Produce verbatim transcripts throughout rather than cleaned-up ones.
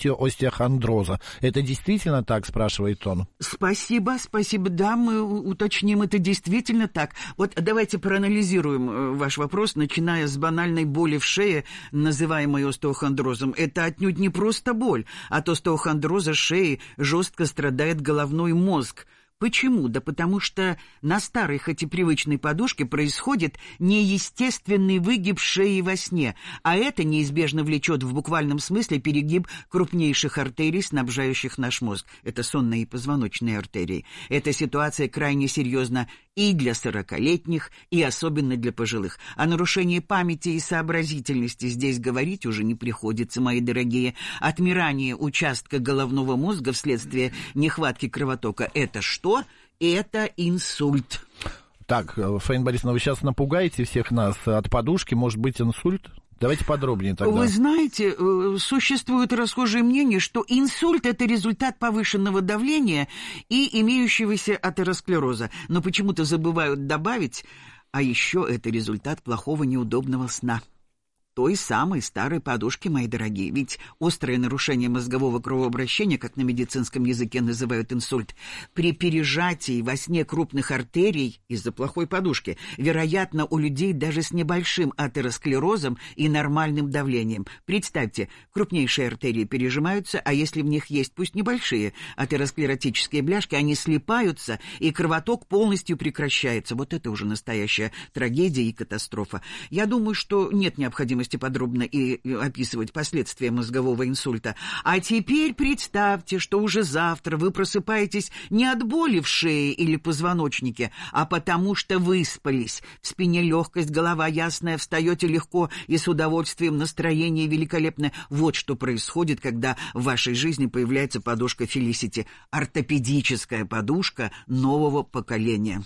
развитию остеохондроза. Это действительно так, спрашивает он? Спасибо, спасибо. Да, мы уточним, это действительно так. Вот давайте проанализируем ваш вопрос, начиная с банальной боли в шее, называемой остеохондрозом. Это отнюдь не просто боль. От остеохондроза шеи жестко страдает головной мозг. Почему? Да потому что на старой, хоть и привычной подушке происходит неестественный выгиб шеи во сне, а это неизбежно влечет в буквальном смысле перегиб крупнейших артерий, снабжающих наш мозг. Это сонные и позвоночные артерии. Эта ситуация крайне серьезна и для сорокалетних, и особенно для пожилых. О нарушении памяти и сообразительности здесь говорить уже не приходится, мои дорогие. Отмирание участка головного мозга вследствие нехватки кровотока – это что? Это инсульт. Так, Фаина Борисовна, вы сейчас напугаете всех нас от подушки, может быть инсульт? Давайте подробнее тогда. Вы знаете, существует расхожее мнение, что инсульт – это результат повышенного давления и имеющегося атеросклероза. Но почему-то забывают добавить, а еще это результат плохого неудобного сна. Той самой старой подушки, мои дорогие. Ведь острое нарушение мозгового кровообращения, как на медицинском языке называют инсульт, при пережатии во сне крупных артерий из-за плохой подушки, вероятно, у людей даже с небольшим атеросклерозом и нормальным давлением. Представьте, крупнейшие артерии пережимаются, а если в них есть, пусть небольшие, атеросклеротические бляшки, они слипаются, и кровоток полностью прекращается. Вот это уже настоящая трагедия и катастрофа. Я думаю, что нет необходимости подробно и описывать последствия мозгового инсульта. А теперь представьте, что уже завтра вы просыпаетесь не от боли в шее или позвоночнике, а потому что выспались. В спине легкость, голова ясная, встаете легко и с удовольствием, настроение великолепное. Вот что происходит, когда в вашей жизни появляется подушка Felicity. Ортопедическая подушка нового поколения.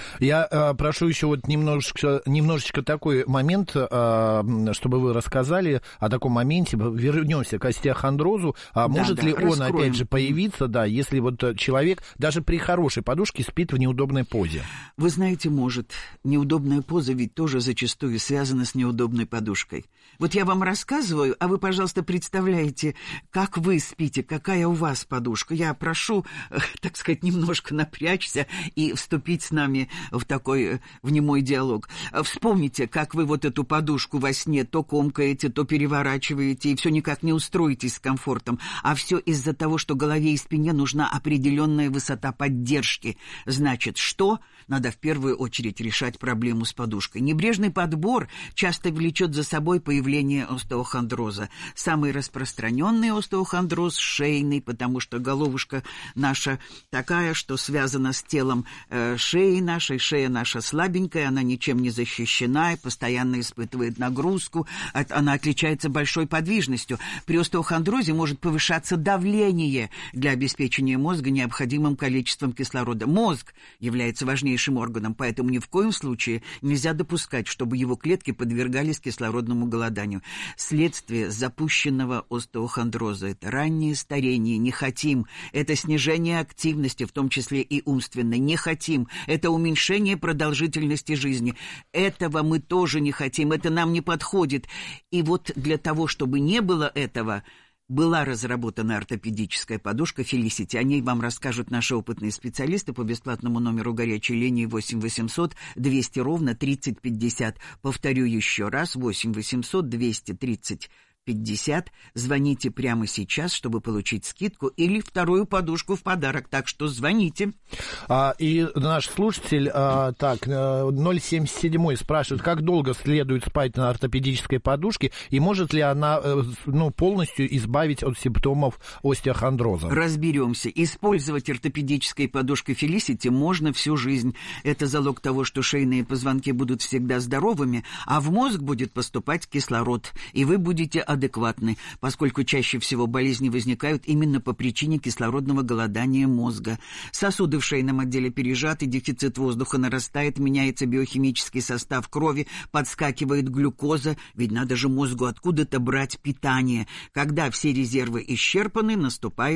Я э, прошу еще вот немножечко, немножечко такой момент, э, чтобы вы рассказали о таком моменте. Вернемся к остеохондрозу. А да, может да, ли он, раскроем. Опять же, появиться, да, если вот человек даже при хорошей подушке спит в неудобной позе? Вы знаете, может. Неудобная поза ведь тоже зачастую связана с неудобной подушкой. Вот я вам рассказываю, а вы, пожалуйста, представляете, как вы спите, какая у вас подушка. Я прошу, так сказать, немножко напрячься и вступить с нами в такой, в немой диалог. Вспомните, как вы вот эту подушку во сне то комкаете, то переворачиваете, и все никак не устроитесь с комфортом. А все из-за того, что голове и спине нужна определенная высота поддержки. Значит, что? Надо в первую очередь решать проблему с подушкой. Небрежный подбор часто влечет за собой появление остеохондроза. Самый распространенный остеохондроз шейный, потому что головушка наша такая, что связана с телом э, шеи нашей. Шея наша слабенькая, она ничем не защищена и постоянно испытывает нагрузку. Она отличается большой подвижностью. При остеохондрозе может повышаться давление для обеспечения мозга необходимым количеством кислорода. Мозг является важнейшим органом, поэтому ни в коем случае нельзя допускать, чтобы его клетки подвергались кислородному голоданию. Следствие запущенного остеохондроза – это раннее старение. Не хотим. Это снижение активности, в том числе и умственной. Не хотим. Это уменьшение продолжительности жизни. Этого мы тоже не хотим. Это нам не подходит. И вот для того, чтобы не было этого, была разработана ортопедическая подушка Felicity. О ней вам расскажут наши опытные специалисты по бесплатному номеру горячей линии восемь восемьсот двести ровно тридцать пятьдесят. Повторю еще раз, восемь восемьсот двести тридцать пятьдесят. Звоните прямо сейчас, чтобы получить скидку или вторую подушку в подарок. Так что звоните. А, и наш слушатель, а, так, ноль семь семь спрашивает, как долго следует спать на ортопедической подушке и может ли она, ну, полностью избавить от симптомов остеохондроза? Разберемся. Использовать ортопедической подушкой Felicity можно всю жизнь. Это залог того, что шейные позвонки будут всегда здоровыми, а в мозг будет поступать кислород, и вы будете адекватны, поскольку чаще всего болезни возникают именно по причине кислородного голодания мозга. Сосуды в шейном отделе пережаты, дефицит воздуха нарастает, меняется биохимический состав крови, подскакивает глюкоза, ведь надо же мозгу откуда-то брать питание. Когда все резервы исчерпаны, наступает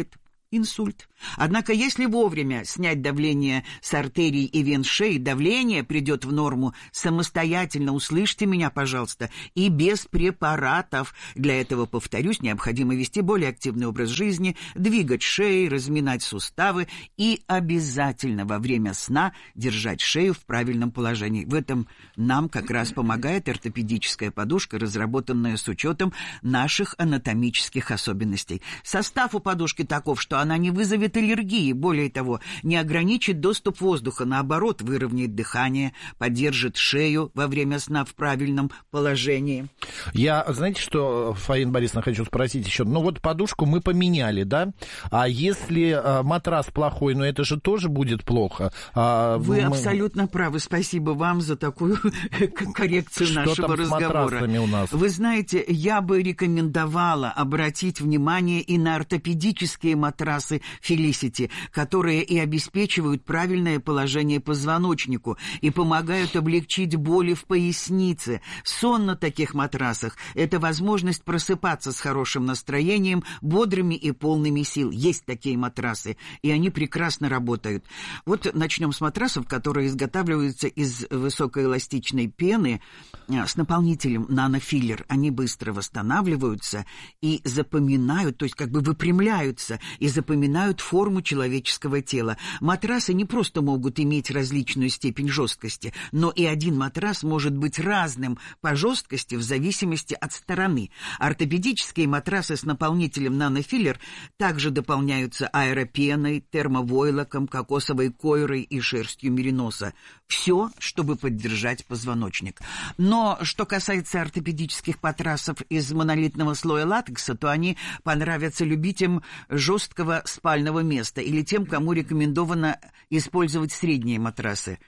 инсульт. Однако, если вовремя снять давление с артерий и вен шеи, давление придет в норму самостоятельно, услышьте меня, пожалуйста, и без препаратов. Для этого, повторюсь, необходимо вести более активный образ жизни, двигать шеей, разминать суставы и обязательно во время сна держать шею в правильном положении. В этом нам как раз помогает ортопедическая подушка, разработанная с учетом наших анатомических особенностей. Состав у подушки таков, что она не вызовет аллергии, более того, не ограничит доступ воздуха, наоборот, выровняет дыхание, поддержит шею во время сна в правильном положении. Я, знаете, что, Фаина Борисовна, хочу спросить еще. Ну вот подушку мы поменяли, да? А если а, матрас плохой, ну это же тоже будет плохо. А, Вы мы... абсолютно правы. Спасибо вам за такую коррекцию что нашего там разговора. С матрасами у нас? Вы знаете, я бы рекомендовала обратить внимание и на ортопедические матрасы Felicity, которые и обеспечивают правильное положение позвоночнику и помогают облегчить боли в пояснице. Сон на таких матрасах – это возможность просыпаться с хорошим настроением, бодрыми и полными сил. Есть такие матрасы, и они прекрасно работают. Вот начнем с матрасов, которые изготавливаются из высокоэластичной пены с наполнителем нанофиллер. Они быстро восстанавливаются и запоминают, то есть как бы выпрямляются и запоминают форму человеческого тела. Матрасы не просто могут иметь различную степень жесткости, но и один матрас может быть разным по жесткости в зависимости от стороны. Ортопедические матрасы с наполнителем нанофиллер также дополняются аэропеной, термовойлоком, кокосовой койрой и шерстью мериноса. Все, чтобы поддержать позвоночник. Но что касается ортопедических матрасов из монолитного слоя латекса, то они понравятся любителям жесткого спального места или тем, кому рекомендовано использовать средние матрасы.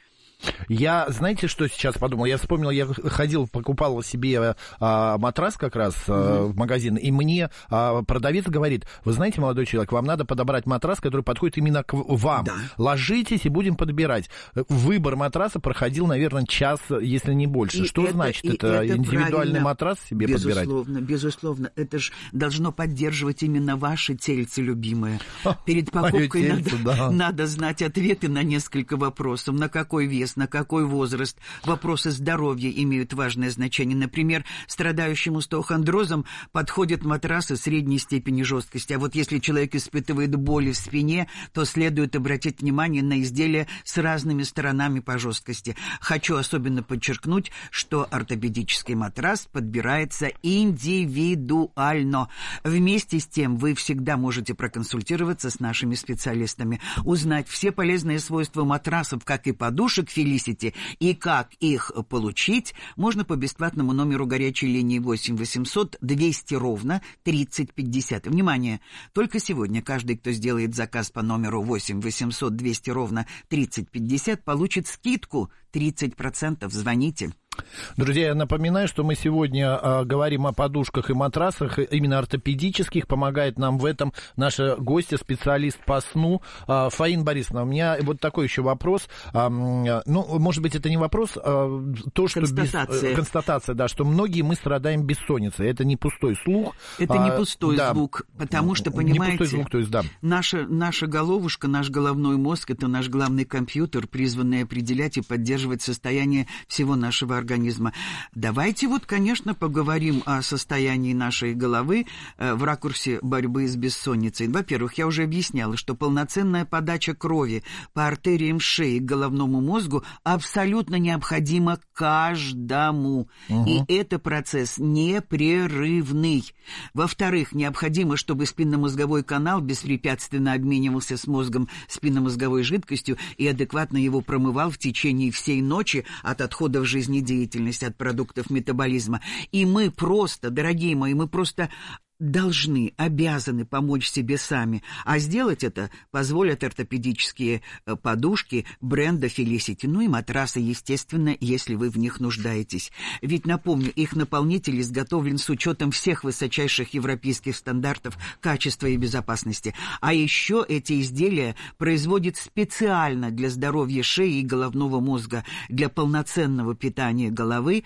Я, знаете, что сейчас подумал? Я вспомнил, я ходил, покупал себе а, матрас как раз а, в магазин, и мне а, продавец говорит: вы знаете, молодой человек, вам надо подобрать матрас, который подходит именно к вам. Да. Ложитесь и будем подбирать. Выбор матраса проходил, наверное, час, если не больше. И что это, значит это? это индивидуальный правильно. Матрас себе безусловно, подбирать? Безусловно, безусловно. Это же должно поддерживать именно ваше тельце, любимое. Перед покупкой тельце, надо, да. надо знать ответы на несколько вопросов. На какой вес, на какой возраст. Вопросы здоровья имеют важное значение. Например, страдающему остеохондрозом подходят матрасы средней степени жесткости. А вот если человек испытывает боли в спине, то следует обратить внимание на изделия с разными сторонами по жесткости. Хочу особенно подчеркнуть, что ортопедический матрас подбирается индивидуально. Вместе с тем вы всегда можете проконсультироваться с нашими специалистами, узнать все полезные свойства матрасов, как и подушек Felicity, и как их получить, можно по бесплатному номеру горячей линии восемь восемьсот двести ровно тридцать пятьдесят. Внимание! Только сегодня каждый, кто сделает заказ по номеру восемь восемьсот двести ровно тридцать пятьдесят, получит скидку тридцать процентов. Звоните. Друзья, я напоминаю, что мы сегодня э, говорим о подушках и матрасах, именно ортопедических. Помогает нам в этом наша гостья, специалист по сну. Э, Фаина Борисовна, у меня вот такой еще вопрос. Э, ну, может быть, это не вопрос, а то, что... Констатация. Без, э, констатация, да, что многие мы страдаем бессонницей. Это не пустой слух. Это а, не пустой да, звук, потому что, понимаете... Не пустой звук, то есть, да. Наша, наша головушка, наш головной мозг — это наш главный компьютер, призванный определять и поддерживать состояние всего нашего организма. организма. Давайте вот, конечно, поговорим о состоянии нашей головы э, в ракурсе борьбы с бессонницей. Во-первых, я уже объясняла, что полноценная подача крови по артериям шеи к головному мозгу абсолютно необходима каждому. Угу. И это процесс непрерывный. Во-вторых, необходимо, чтобы спинномозговой канал беспрепятственно обменивался с мозгом спинномозговой жидкостью и адекватно его промывал в течение всей ночи от отходов жизнедеятельности, от продуктов метаболизма. И мы просто, дорогие мои, мы просто должны, обязаны помочь себе сами. А сделать это позволят ортопедические подушки бренда Felicity. Ну и матрасы, естественно, если вы в них нуждаетесь. Ведь, напомню, их наполнитель изготовлен с учетом всех высочайших европейских стандартов качества и безопасности. А еще эти изделия производят специально для здоровья шеи и головного мозга, для полноценного питания головы,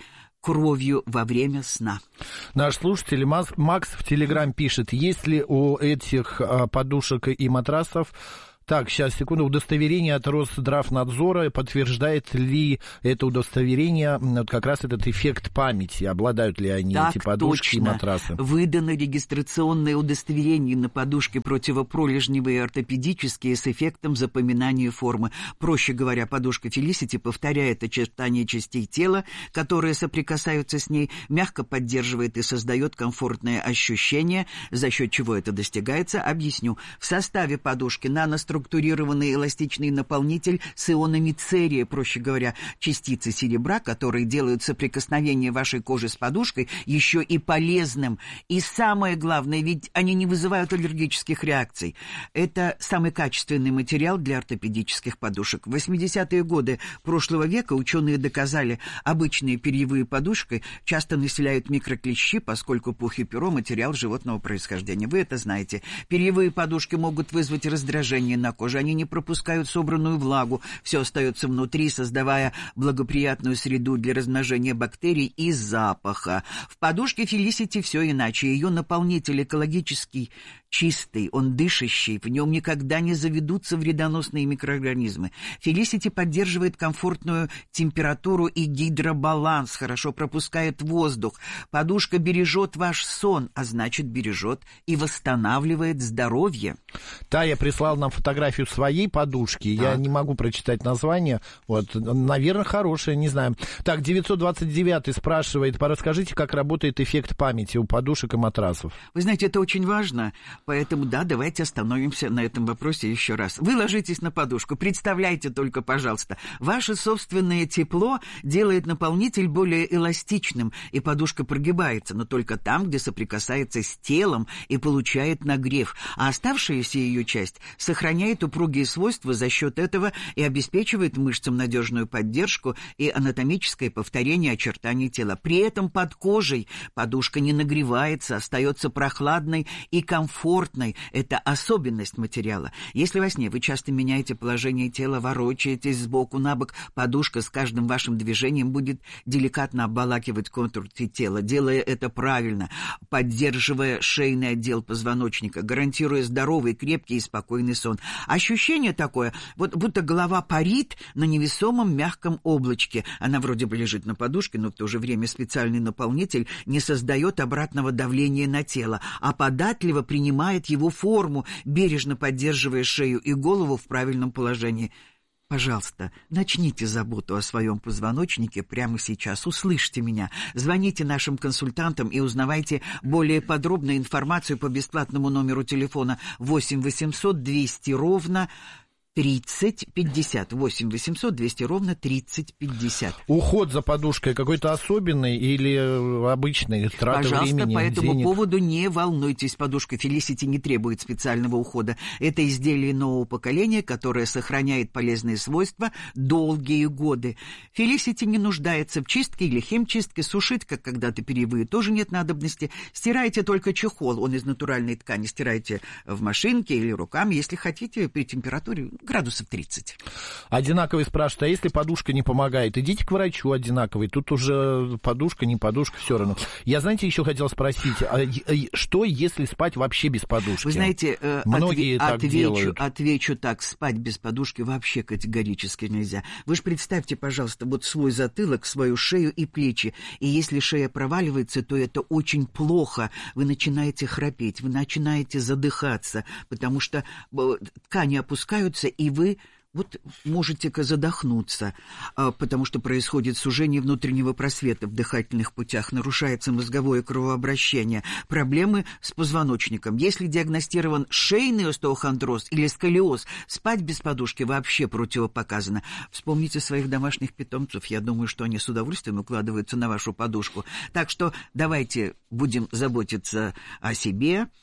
кровью во время сна. Наш слушатель Макс в Телеграм пишет, есть ли у этих подушек и матрасов, так, сейчас, секунду, удостоверение от Росздравнадзора, подтверждает ли это удостоверение вот как раз этот эффект памяти, обладают ли они, так эти подушки точно. И матрасы? Выдано регистрационное удостоверение на подушки противопролежневые и ортопедические с эффектом запоминания формы. Проще говоря, подушка Felicity повторяет очертания частей тела, которые соприкасаются с ней, мягко поддерживает и создает комфортное ощущение, за счет чего это достигается, объясню. В составе подушки наноструктурированный структурированный эластичный наполнитель с ионами церия, проще говоря, частицы серебра, которые делают соприкосновение вашей кожи с подушкой еще и полезным. И самое главное, ведь они не вызывают аллергических реакций. Это самый качественный материал для ортопедических подушек. В восьмидесятые годы прошлого века ученые доказали, обычные перьевые подушки часто населяют микроклещи, поскольку пух и перо – материал животного происхождения. Вы это знаете. Перьевые подушки могут вызвать раздражение на коже, они не пропускают собранную влагу, все остается внутри, создавая благоприятную среду для размножения бактерий и запаха. В подушке Felicity все иначе. Ее наполнитель экологический, чистый, он дышащий, в нем никогда не заведутся вредоносные микроорганизмы. Felicity поддерживает комфортную температуру и гидробаланс, хорошо пропускает воздух. Подушка бережет ваш сон, а значит бережет и восстанавливает здоровье. Тая прислал нам фотографию своей подушки. Так. Я не могу прочитать название. Вот, наверное, хорошая, не знаю. Так, девятьсот двадцать девятый спрашивает, расскажите, как работает эффект памяти у подушек и матрасов. Вы знаете, это очень важно, поэтому, да, давайте остановимся на этом вопросе еще раз. Вы ложитесь на подушку, представляйте только, пожалуйста, ваше собственное тепло делает наполнитель более эластичным, и подушка прогибается, но только там, где соприкасается с телом и получает нагрев, а оставшаяся ее часть сохраняет упругие свойства за счет этого и обеспечивает мышцам надежную поддержку и анатомическое повторение очертаний тела. При этом под кожей подушка не нагревается, остается прохладной и комфортной. Это особенность материала. Если во сне вы часто меняете положение тела, ворочаетесь сбоку на бок, подушка с каждым вашим движением будет деликатно обволакивать контур тела, делая это правильно, поддерживая шейный отдел позвоночника, гарантируя здоровый, крепкий и спокойный сон. Ощущение такое, вот будто голова парит на невесомом мягком облачке. Она вроде бы лежит на подушке, но в то же время специальный наполнитель не создает обратного давления на тело, а податливо принимает его форму, бережно поддерживая шею и голову в правильном положении. Пожалуйста, начните заботу о своем позвоночнике прямо сейчас. Услышьте меня. Звоните нашим консультантам и узнавайте более подробную информацию по бесплатному номеру телефона восемь восемьсот двести ровно тридцать пятьдесят. восемь восемьсот двести ровно тридцать пятьдесят. Уход за подушкой какой-то особенный или обычный? Трата Пожалуйста, времени, по этому денег? поводу не волнуйтесь. Подушка Felicity не требует специального ухода. Это изделие нового поколения, которое сохраняет полезные свойства долгие годы. Felicity не нуждается в чистке или химчистке. Сушить, как когда-то перьевые, тоже нет надобности. Стирайте только чехол. Он из натуральной ткани. Стирайте в машинке или руками, если хотите, при температуре градусов тридцать. Одинаковый спрашивает, а если подушка не помогает, идите к врачу одинаковый. Тут уже подушка, не подушка, все равно. Я, знаете, еще хотел спросить, а что, если спать вообще без подушки? Вы знаете, многие отве- так отвечу, делают. Отвечу так, спать без подушки вообще категорически нельзя. Вы же представьте, пожалуйста, вот свой затылок, свою шею и плечи. И если шея проваливается, то это очень плохо. Вы начинаете храпеть, вы начинаете задыхаться, потому что ткани опускаются, и вы вот можете-ка задохнуться, потому что происходит сужение внутреннего просвета в дыхательных путях, нарушается мозговое кровообращение, проблемы с позвоночником. Если диагностирован шейный остеохондроз или сколиоз, спать без подушки вообще противопоказано. Вспомните своих домашних питомцев, я думаю, что они с удовольствием укладываются на вашу подушку. Так что давайте будем заботиться о себе,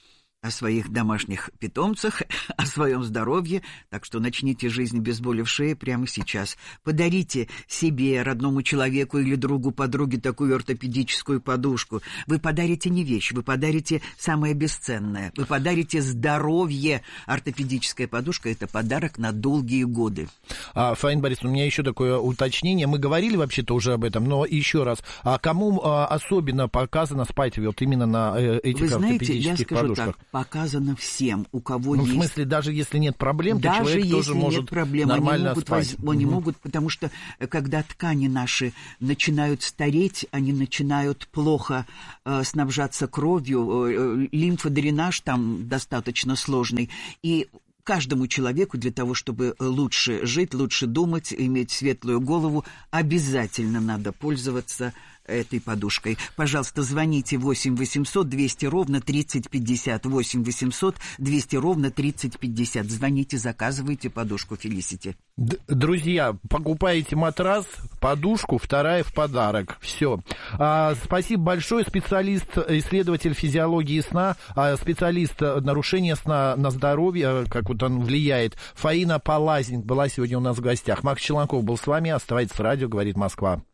о своих домашних питомцах, о своем здоровье, так что начните жизнь без боли в шее прямо сейчас. Подарите себе, родному человеку или другу, подруге такую ортопедическую подушку. Вы подарите не вещь, вы подарите самое бесценное. Вы подарите здоровье. Ортопедическая подушка – это подарок на долгие годы. А, Фаина Борисовна, у меня еще такое уточнение. Мы говорили вообще-то уже об этом, но еще раз. А кому а, особенно показано спать вот именно на э, этих Вы знаете, ортопедических я скажу подушках? Так, показано всем, у кого ну, есть... в смысле, даже если нет проблем, то даже человек если тоже нет может проблем, нормально они могут спать. Воз... Они угу. могут, потому что когда ткани наши начинают стареть, они начинают плохо э, снабжаться кровью, э, лимфодренаж там достаточно сложный, и каждому человеку для того, чтобы лучше жить, лучше думать, иметь светлую голову, обязательно надо пользоваться этой подушкой. Пожалуйста, звоните восемь восемьсот двести ровно тридцать пятьдесят. восемь восемьсот двести ровно тридцать пятьдесят. Звоните, заказывайте подушку Felicity. Д- друзья, покупаете матрас, подушку, вторая в подарок. Все. А, спасибо большое. Специалист, исследователь физиологии сна, а, специалист нарушения сна на здоровье, как вот он влияет. Фаина Полазник была сегодня у нас в гостях. Макс Челноков был с вами. Оставайтесь с радио, говорит Москва.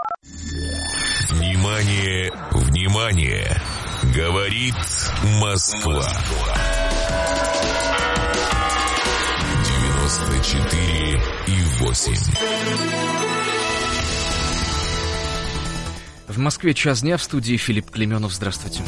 Внимание, внимание! Говорит Москва. девяносто четыре и восемь. В Москве час дня, в студии Филипп Клеменов. Здравствуйте.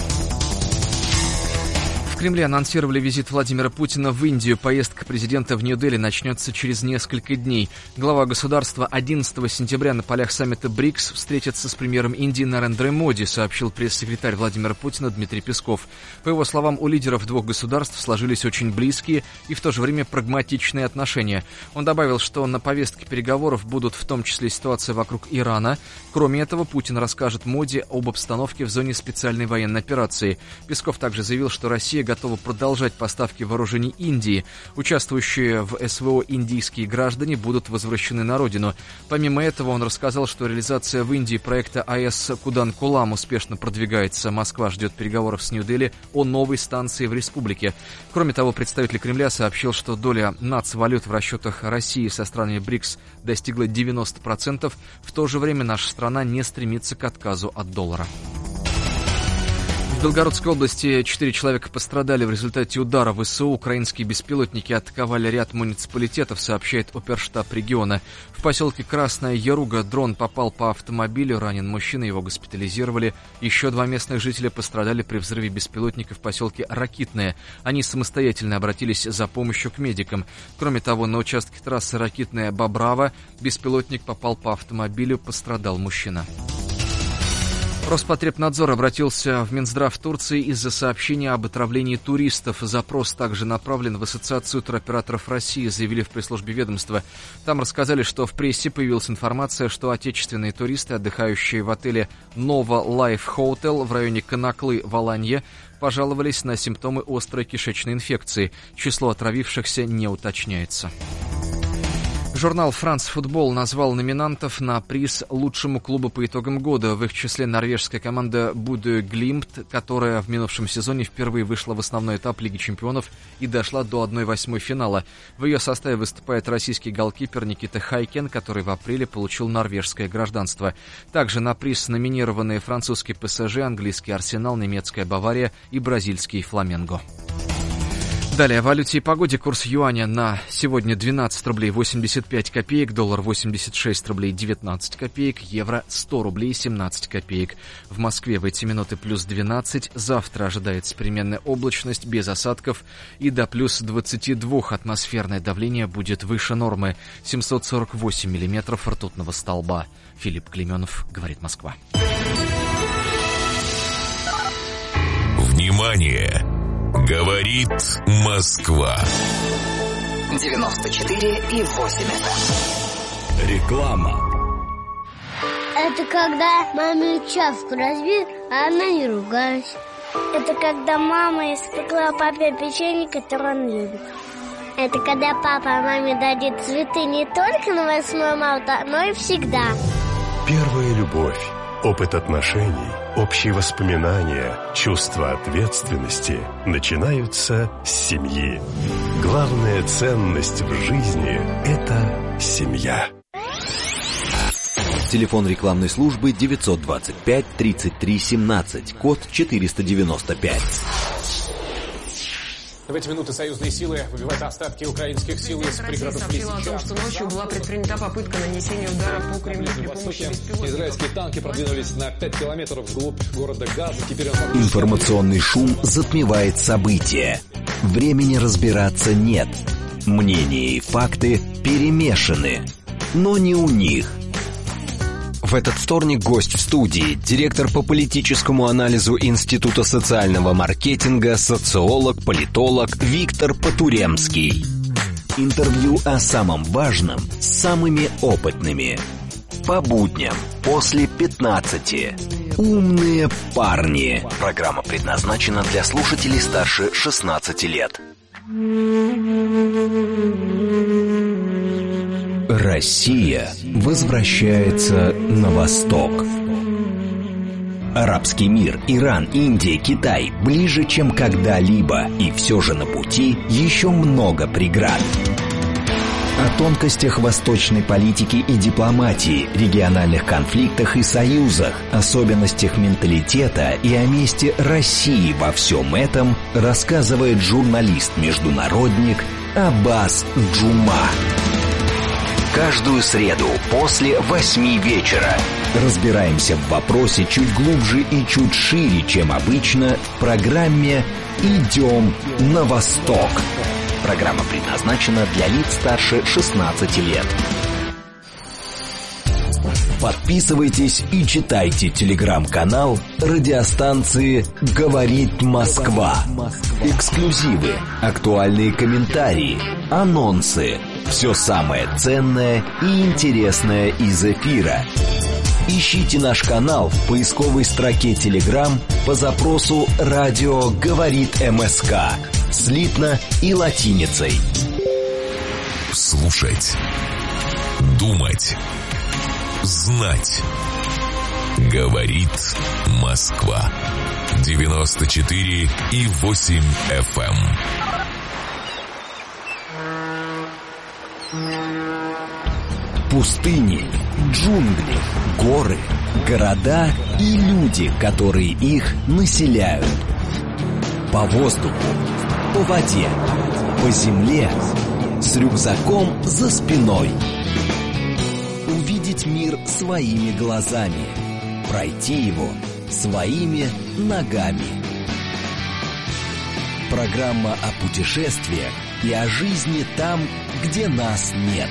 В Кремле анонсировали визит Владимира Путина в Индию. Поездка президента в Нью-Дели начнется через несколько дней. Глава государства одиннадцатого сентября на полях саммита БРИКС встретится с премьером Индии Нарендрой Моди, сообщил пресс-секретарь Владимира Путина Дмитрий Песков. По его словам, у лидеров двух государств сложились очень близкие и в то же время прагматичные отношения. Он добавил, что на повестке переговоров будут в том числе ситуация вокруг Ирана. Кроме этого, Путин расскажет Моди об обстановке в зоне специальной военной операции. Песков также заявил, что Россия готова продолжать поставки вооружений Индии. Участвующие в СВО индийские граждане будут возвращены на родину. Помимо этого, он рассказал, что реализация в Индии проекта АЭС Кудан-Кулам успешно продвигается. Москва ждет переговоров с Нью-Дели о новой станции в республике. Кроме того, представитель Кремля сообщил, что доля нацвалют в расчетах России со странами БРИКС достигла девяносто процентов. В то же время наша страна не стремится к отказу от доллара. В Белгородской области четыре человека пострадали в результате удара ВСУ. Украинские беспилотники атаковали ряд муниципалитетов, сообщает оперштаб региона. В поселке Красная Яруга дрон попал по автомобилю, ранен мужчина, его госпитализировали. Еще два местных жителя пострадали при взрыве беспилотника в поселке Ракитное. Они самостоятельно обратились за помощью к медикам. Кроме того, на участке трассы Ракитное-Бобрава беспилотник попал по автомобилю, пострадал мужчина. Роспотребнадзор обратился в Минздрав Турции из-за сообщения об отравлении туристов. Запрос также направлен в Ассоциацию туроператоров России, заявили в пресс-службе ведомства. Там рассказали, что в прессе появилась информация, что отечественные туристы, отдыхающие в отеле Nova Life Hotel в районе Конаклы в Аланье, пожаловались на симптомы острой кишечной инфекции. Число отравившихся не уточняется. Журнал «Франс Футбол» назвал номинантов на приз лучшему клубу по итогам года. В их числе норвежская команда Бодø Глимт, которая в минувшем сезоне впервые вышла в основной этап Лиги чемпионов и дошла до одной восьмой финала. В ее составе выступает российский голкипер Никита Хайкен, который в апреле получил норвежское гражданство. Также на приз номинированы французский ПСЖ, английский Арсенал, немецкая Бавария и бразильский Фламенго. Далее о валюте и погоде. Курс юаня на сегодня двенадцать рублей восемьдесят пять копеек, доллар восемьдесят шесть рублей девятнадцать копеек, евро сто рублей семнадцать копеек. В Москве в эти минуты плюс двенадцать, завтра ожидается переменная облачность без осадков и до плюс двадцати двух. Атмосферное давление будет выше нормы, семьсот сорок восемь миллиметров ртутного столба. Филипп Клеменов, говорит Москва. Внимание! Говорит Москва. девяносто четыре и восемь эф эм. Реклама. Это когда маме чашку разбил, а она не ругалась. Это когда мама испекла папе печенье, которое он любит. Это когда папа маме дадит цветы не только на восьмое марта, но и всегда. Первая любовь, Опыт отношений, общие воспоминания, чувство ответственности начинаются с семьи. Главная ценность в жизни – это семья. Телефон рекламной службы девятьсот двадцать пять тридцать три семнадцать, код четыреста девяносто пять. В эти минуты союзные силы выбивают остатки украинских сил из пригородов Лисичанска. о том, что ночью была предпринята попытка нанесения удара по Кремлю при помощи беспилотников. Израильские танки продвинулись на пять километров вглубь города Газа. Теперь он... Информационный шум затмевает события. Времени разбираться нет. Мнения и факты перемешаны. Но не у них. В этот вторник гость в студии, директор по политическому анализу Института социального маркетинга, социолог, политолог Виктор Потуремский. Интервью о самом важном с самыми опытными. По будням после пятнадцати. Умные парни. Программа предназначена для слушателей старше шестнадцати лет. Россия возвращается на восток. Арабский мир, Иран, Индия, Китай ближе, чем когда-либо, и все же на пути еще много преград. О тонкостях восточной политики и дипломатии, региональных конфликтах и союзах, особенностях менталитета и о месте России во всем этом рассказывает журналист-международник Аббас Джума. Каждую среду после восьми вечера разбираемся в вопросе чуть глубже и чуть шире, чем обычно, в программе «Идем на восток». Программа предназначена для лиц старше шестнадцати лет. Подписывайтесь и читайте телеграм-канал радиостанции «Говорит Москва». Эксклюзивы, актуальные комментарии, анонсы. Все самое ценное и интересное из эфира. Ищите наш канал в поисковой строке Telegram по запросу «Радио говорит МСК» слитно и латиницей. Слушать, думать, знать. Говорит Москва. девяносто четыре и восемь эф эм. Пустыни, джунгли, горы, города и люди, которые их населяют. По воздуху, по воде, по земле, с рюкзаком за спиной. Увидеть мир своими глазами, пройти его своими ногами. Программа о путешествиях и о жизни там, где нас нет.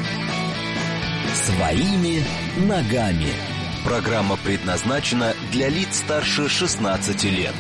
Своими ногами. Программа предназначена для лиц старше шестнадцати лет.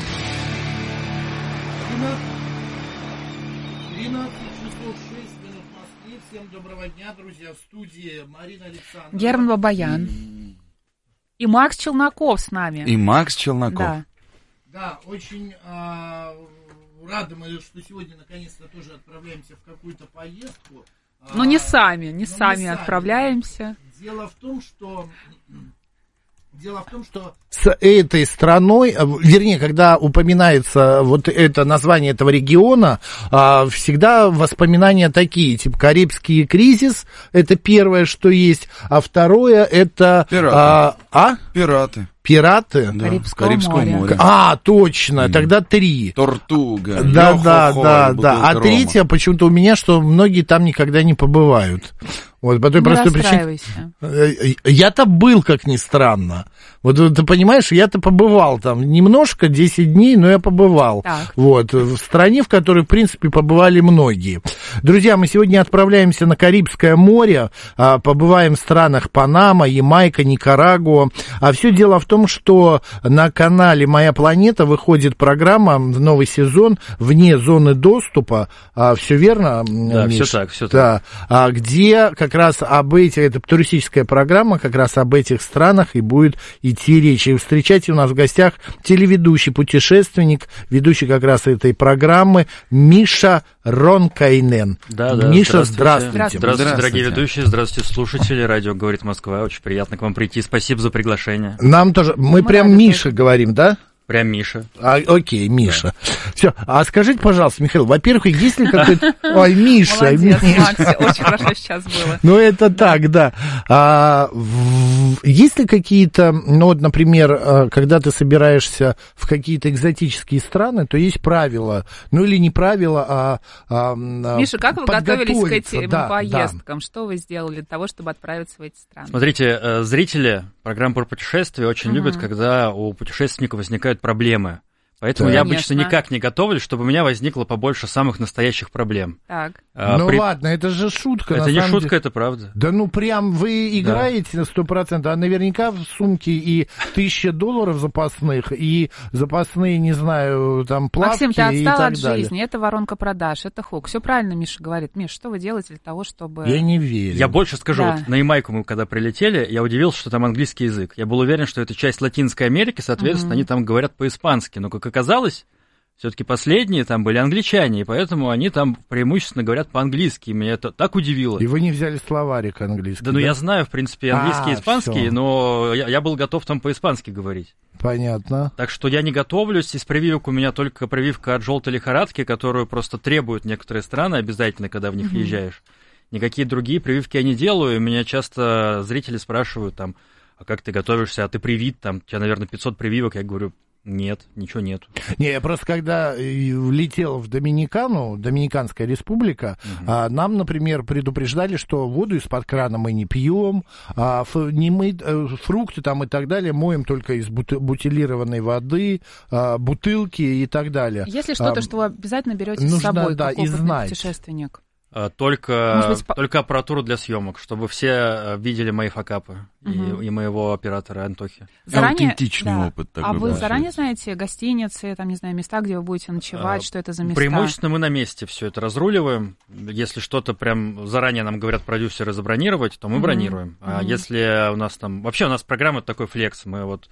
тринадцать часов шесть минут в Москве. Всем доброго дня, друзья. В студии Марина Александровна, Герман Бабаян и... и Макс Челноков с нами. И Макс Челноков. Да, да, очень а, рады мы, что сегодня наконец-то тоже отправляемся в какую-то поездку. Но не сами, не, сами, не сами отправляемся. Дело в том, что... Дело в том, что с этой страной, вернее, когда упоминается вот это название этого региона, всегда воспоминания такие, типа Карибский кризис, это первое, что есть, а второе это... Пираты. А? а? Пираты. Пираты? Да. Карибского, Карибского моря. моря. А, точно, mm. тогда три. Тортуга. Да, да, да, да. А третья почему-то у меня, что многие там никогда не побывают. Вот, по той не простой причине. Я-то был, как ни странно. Вот ты понимаешь, я-то побывал там немножко, десять дней, но я побывал. Так. Вот, в стране, в которой, в принципе, побывали многие. Друзья, мы сегодня отправляемся на Карибское море, побываем в странах Панама, Ямайка, Никарагуа. А все дело в том, что на канале «Моя планета» выходит программа, новый сезон, «Вне зоны доступа». Все верно, Да, Миш? все так, все так. Да. Где как раз об этих, это туристическая программа, как раз об этих странах и будет идти идти речь. И встречайте у нас в гостях телеведущий, путешественник, ведущий как раз этой программы Миша Ронкайнен. Да, да. Миша, здравствуйте. здравствуйте. Здравствуйте, здравствуйте, дорогие ведущие, здравствуйте, слушатели. Радио «Говорит Москва». Очень приятно к вам прийти. Спасибо за приглашение. Нам тоже. Мы, Мы прям Миша тоже говорим, да? Прям Миша. А, окей, Миша. Да. Все. А скажите, пожалуйста, Михаил, во-первых, есть ли какой-то... Ой, Миша. Молодец, Макс, очень хорошо сейчас было. Ну, это так, да. А, в... Есть ли какие-то, ну, вот, например, когда ты собираешься в какие-то экзотические страны, то есть правила, ну, или не правила, а... а Миша, как вы готовились к этим да, поездкам? Да. Что вы сделали для того, чтобы отправиться в эти страны? Смотрите, зрители программ про путешествия очень uh-huh. любят, когда у путешественников возникают проблемы. Поэтому да. я обычно Конечно. никак не готовлюсь, чтобы у меня возникло побольше самых настоящих проблем. Так. А, ну при... ладно, это же шутка. Это на не самом шутка, деле. Это правда. Да ну прям вы играете на сто процентов, а наверняка в сумке и тысяча долларов запасных, и запасные, не знаю, там плавки. Максим, ты отстал и так от далее. жизни, это воронка продаж, это хук. Все правильно Миша говорит. Миш, что вы делаете для того, чтобы... Я не верю. Я больше скажу, да. вот на Ямайку мы когда прилетели, я удивился, что там английский язык. Я был уверен, что это часть Латинской Америки, соответственно, mm-hmm. они там говорят по-испански. Но, как оказалось, все-таки последние там были англичане, и поэтому они там преимущественно говорят по-английски. Меня это так удивило. И вы не взяли словарик английский? Да, ну да? Я знаю, в принципе, английский и испанский, всё. но я, я был готов там по-испански говорить. Понятно. Так что я не готовлюсь. Из прививок у меня только прививка от желтой лихорадки, которую просто требуют некоторые страны обязательно, когда в них mm-hmm. въезжаешь. Никакие другие прививки я не делаю. И меня часто зрители спрашивают там, а как ты готовишься, а ты привит, там, у тебя, наверное, пятьсот прививок. Я говорю... Нет, ничего нету. Не, я просто когда летел в Доминикану, Доминиканская республика, угу. а, нам, например, предупреждали, что воду из-под крана мы не пьем, а, ф, не мы, фрукты там и так далее моем только из бут, бутилированной воды, а, бутылки и так далее. Если что-то, а, что вы обязательно берете с собой, да, как опытный путешественник? Только, быть, только аппаратуру для съемок, чтобы все видели мои факапы угу. и, и моего оператора Антохи. Заранее, аутентичный да. опыт такой. А вы да. заранее знаете гостиницы, там, не знаю, места, где вы будете ночевать, а, что это за места? Преимущественно мы на месте все это разруливаем. Если что-то прям заранее нам говорят продюсеры забронировать, то мы угу. бронируем. А угу. если у нас там... Вообще у нас программа такой флекс, мы вот...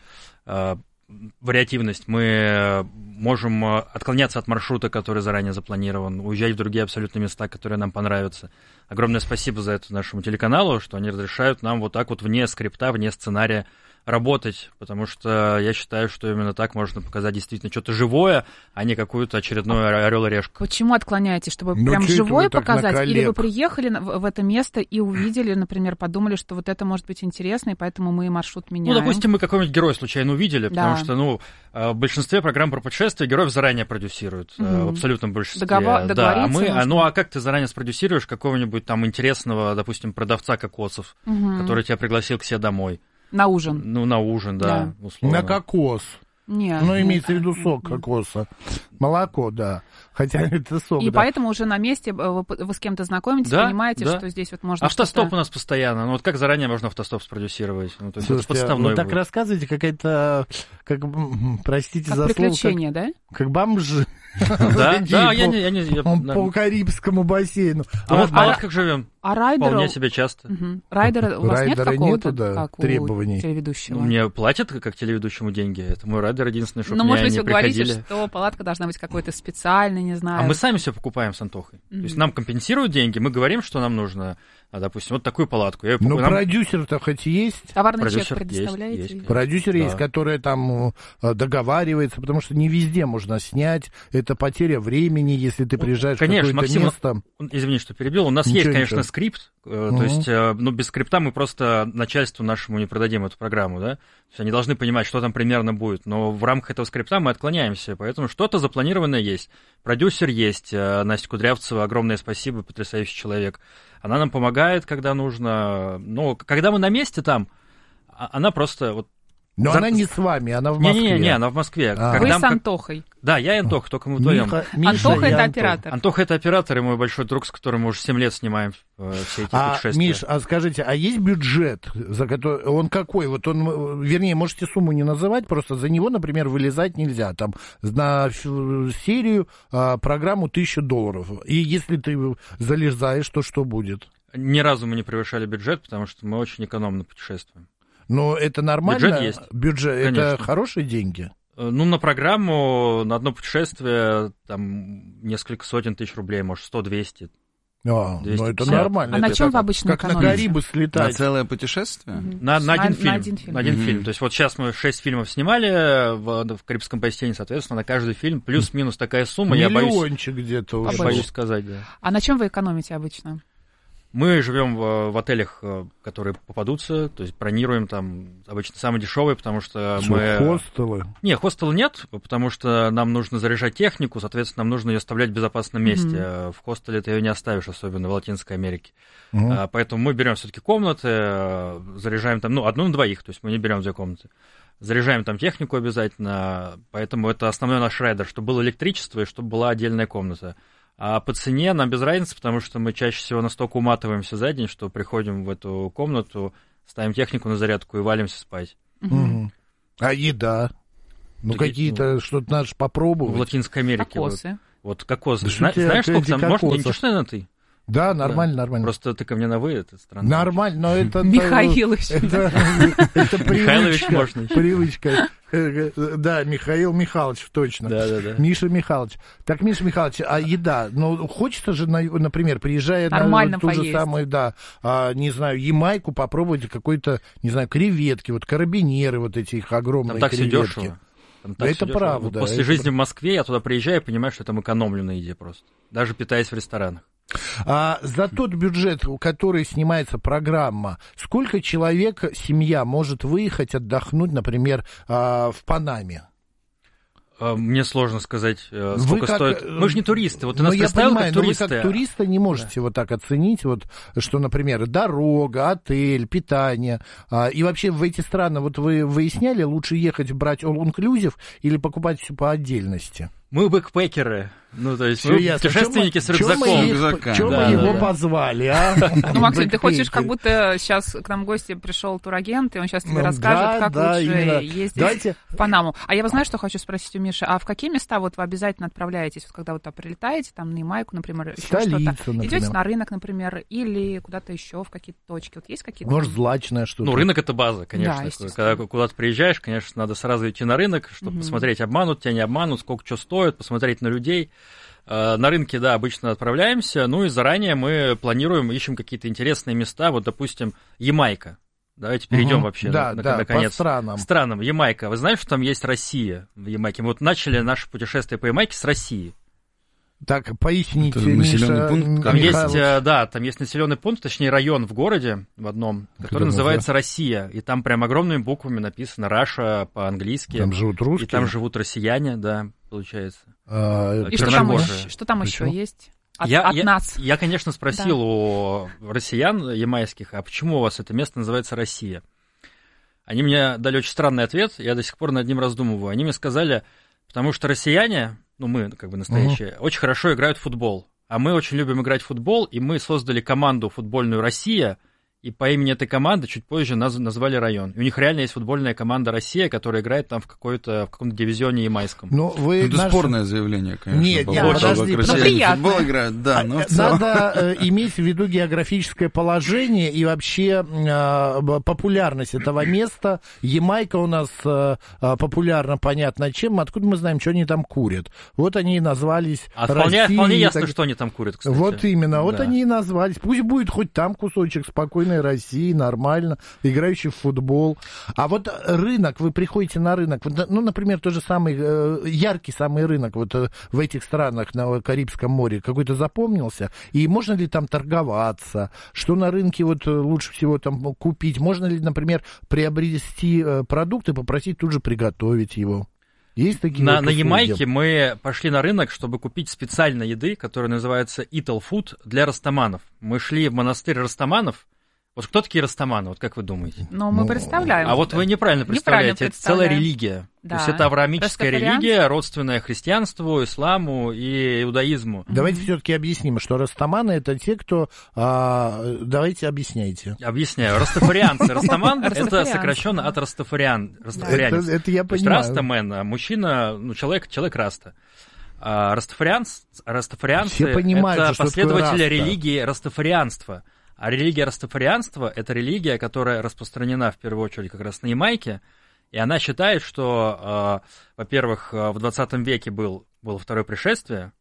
вариативность. Мы можем отклоняться от маршрута, который заранее запланирован, уезжать в другие абсолютно места, которые нам понравятся. Огромное спасибо за это нашему телеканалу, что они разрешают нам вот так вот вне скрипта, вне сценария работать, потому что я считаю, что именно так можно показать действительно что-то живое, а не какую-то очередную орел и решку. Почему отклоняетесь? Чтобы ну, прям живое показать? Или вы коллег? приехали в это место и увидели, например, подумали, что вот это может быть интересно, и поэтому мы маршрут меняем? Ну, допустим, мы какой-нибудь герой случайно увидели, да. потому что, ну, в большинстве программ про путешествия героев заранее продюсируют, mm-hmm. в абсолютном большинстве. Договор... Да, а мы, а, ну, а как ты заранее спродюсируешь какого-нибудь там интересного, допустим, продавца кокосов, mm-hmm. который тебя пригласил к себе домой? На ужин. Ну, на ужин, да, да. условно. На кокос. Нет. Ну, имеется в виду сок кокоса. Молоко, да. Хотя это сок, И да. поэтому уже на месте вы, вы с кем-то знакомитесь, да, понимаете, да. что здесь вот можно Автостоп что-то... у нас постоянно. Ну, вот как заранее можно автостоп спродюсировать? Ну, то есть Слушайте, это подставной вы так будет. рассказываете, какая-то, как, простите как за слово... приключение, как, да? Как бомжи. Да, да, я не... Я не я, по Карибскому бассейну. А мы в палатках живем. А райдеры... Вполне себе часто. Угу. Райдера у вас нет какого-то как требований? У телеведущего? Мне платят как телеведущему деньги. Это мой райдер единственный, чтобы ну, меня может быть, не вы приходили. говорите, что палатка должна быть какой-то специальной, не знаю. А мы сами все покупаем с Антохой. Mm-hmm. То есть нам компенсируют деньги, мы говорим, что нам нужно, допустим, вот такую палатку. Я ну, нам... продюсер-то хоть есть? Товарный продюсер чек предоставляете? Есть, есть, продюсер да. есть, который там договаривается, потому что не везде можно снять. Это потеря времени, если ты приезжаешь конечно, в какое-то Максим, место. Извини, что перебил. У нас ничего, есть, конечно, ничего. скрипт. Mm-hmm. То есть, ну, без скрипта мы просто начальству нашему не продадим эту программу, да? То есть они должны понимать, что там примерно будет. Но в рамках этого скрипта мы отклоняемся, поэтому что-то запланированное есть. Продюсер есть. Настя Кудрявцева, огромное спасибо, потрясающий человек. Она нам помогает, когда нужно. Но когда мы на месте там, она просто вот. Но За... она не с вами, она в Москве. Не-не-не, она в Москве. А. Вы Когда... с Антохой. Да, я и Антоха, только мы вдвоем. Миха, Миша Антоха — это Антох. оператор. Антоха — это оператор, и мой большой друг, с которым мы уже семь лет снимаем э, все эти а, путешествия. Миш, а скажите, а есть бюджет, за который он какой? Вот он, вернее, можете сумму не называть, просто за него, например, вылезать нельзя. Там на серию а, программу тысяча долларов. И если ты залезаешь, то что будет? Ни разу мы не превышали бюджет, потому что мы очень экономно путешествуем. Но это нормально? Бюджет есть. Бюджет, Конечно. Это хорошие деньги? Ну, на программу, на одно путешествие, там, несколько сотен тысяч рублей, может, сто-двести. А, ну это нормально. А на это чем как, вы обычно как экономите? на Карибы слетать. На целое путешествие? Mm-hmm. На, на, один на, фильм. на один фильм. На один mm-hmm. фильм. То есть вот сейчас мы шесть фильмов снимали в, в Карибском бассейне, соответственно, на каждый фильм плюс-минус такая сумма. Миллиончик я боюсь, где-то уже. Боюсь сказать, да. А на чем вы экономите обычно? Мы живем в, в отелях, которые попадутся, то есть бронируем там обычно самые дешевые, потому что, что мы... Хостелы? Не, хостелы нет, потому что нам нужно заряжать технику, соответственно, нам нужно ее оставлять в безопасном месте. Mm-hmm. В хостеле ты ее не оставишь, особенно в Латинской Америке. Mm-hmm. Поэтому мы берем все-таки комнаты, заряжаем там, ну, одну на двоих, то есть мы не берем две комнаты. Заряжаем там технику обязательно, поэтому это основной наш райдер, чтобы было электричество и чтобы была отдельная комната. А по цене нам без разницы, потому что мы чаще всего настолько уматываемся за день, что приходим в эту комнату, ставим технику на зарядку и валимся спать. Угу. А еда? Ну, так, какие-то, ну, что-то надо попробовать. В Латинской Америке. Кокосы. Вот, вот кокосы. Да Зна- знаешь, сколько там? Может, я ничего, что я на ты? Да, нормально, да. нормально. Просто ты ко мне на «вы», это странно. Нормально, но это... Михаилович. Это Михайлович можно. Привычка. Да, Михаил Михайлович, точно. Да, да, да. Миша Михайлович. Так, Миша Михайлович, а еда? Ну, хочется же, например, приезжая на ту же самую, да, не знаю, Ямайку, попробовать какой-то, не знаю, креветки, вот карабинеры, вот эти их огромные там так креветки. Все дешево. Там так это правда. После это жизни правда. в Москве я туда приезжаю и понимаю, что я там экономлю на еде просто. Даже питаясь в ресторанах. А за тот бюджет, который снимается программа, сколько человек, семья, может выехать отдохнуть, например, в Панаме? Мне сложно сказать, сколько как, стоит. Мы же не туристы. Вот ты нас я представил понимаю, как туристы. Но вы как туриста не можете да. вот так оценить, вот, что, например, дорога, отель, питание. А, и вообще в эти страны, вот вы выясняли, лучше ехать брать all-inclusive или покупать все по отдельности? Мы бэкпекеры, ну, то есть мы путешественники с рюкзаком. Чего мы его позвали, а? Ну, Максим, ты хочешь, как будто сейчас к нам в гости пришел турагент, и он сейчас тебе расскажет, как лучше ездить в Панаму. А я, знаю, что хочу спросить у Миши, а в какие места вот вы обязательно отправляетесь, вот когда вы туда прилетаете, там на Ямайку, например, еще что-то? Идете на рынок, например, или куда-то еще в какие-то точки? Вот есть какие-то? Может, злачное что-то? Ну, рынок — это база, конечно. Когда куда-то приезжаешь, конечно, надо сразу идти на рынок, чтобы посмотреть, обманут тебя, не обманут, сколько что стоит, посмотреть на людей. На рынке, да, обычно отправляемся, ну и заранее мы планируем, ищем какие-то интересные места, вот, допустим, Ямайка. Давайте перейдем угу. вообще да, на, да, наконец. По странам. Странам. Ямайка. Вы знаете, что там есть Россия в Ямайке? Мы вот начали наше путешествие по Ямайке с России. Так, поясните, это населенный пункт. Там есть, да, там есть населенный пункт, точнее район в городе в одном, который Когда называется Россия, и там прям огромными буквами написано Раша по-английски. Там живут русские. И там живут россияне, да, получается. А, и что там, что там еще есть? От, я, от я, нас. Я, конечно, спросил да. у россиян ямайских, а почему у вас это место называется Россия? Они мне дали очень странный ответ, я до сих пор над ним раздумываю. Они мне сказали, потому что россияне, ну мы как бы настоящие, угу. очень хорошо играют в футбол. А мы очень любим играть в футбол, и мы создали команду футбольную «Россия», и по имени этой команды чуть позже наз- назвали район. И у них реально есть футбольная команда «Россия», которая играет там в, какой-то, в каком-то дивизионе ямайском. Ну, вы ну, это наш... спорное заявление, конечно. Нет, по нет, поводу подожди, того, как россияне в футбол играют. Да, но в целом... Надо э, иметь в виду географическое положение и вообще э, популярность этого места. Ямайка у нас э, популярна, понятно чем. Откуда мы знаем, что они там курят? Вот они и назвались а вполне, Россией. Вполне ясно, так... что они там курят, кстати. Вот именно, да. вот они и назвались. Пусть будет хоть там кусочек спокойной России, нормально, играющий в футбол. А вот рынок, вы приходите на рынок, ну, например, тот же самый, яркий самый рынок вот в этих странах на Карибском море, какой-то запомнился, и можно ли там торговаться, что на рынке вот лучше всего там купить, можно ли, например, приобрести продукт и попросить тут же приготовить его? Есть такие на, вот на Ямайке мы пошли на рынок, чтобы купить специальной еды, которая называется Итал Фуд для растаманов. Мы шли в монастырь растаманов. Вот кто такие растаманы, вот как вы думаете? Ну, мы представляем. А вот вы неправильно представляете, это целая религия. Да. То есть это авраамическая религия, родственная христианству, исламу и иудаизму. Давайте все-таки объясним, что растаманы — это те, кто... А, давайте объясняйте. Объясняю. Растафарианцы. Растаман — это сокращенно от растафариан. Растафарианец. Это, это я понимаю. То есть растамен, мужчина, ну, человек, человек раста. А растафарианцы — это последователи религии растафарианства. А религия растафарианства — это религия, которая распространена в первую очередь как раз на Ямайке, и она считает, что, э, во-первых, в двадцатом веке был, было второе пришествие,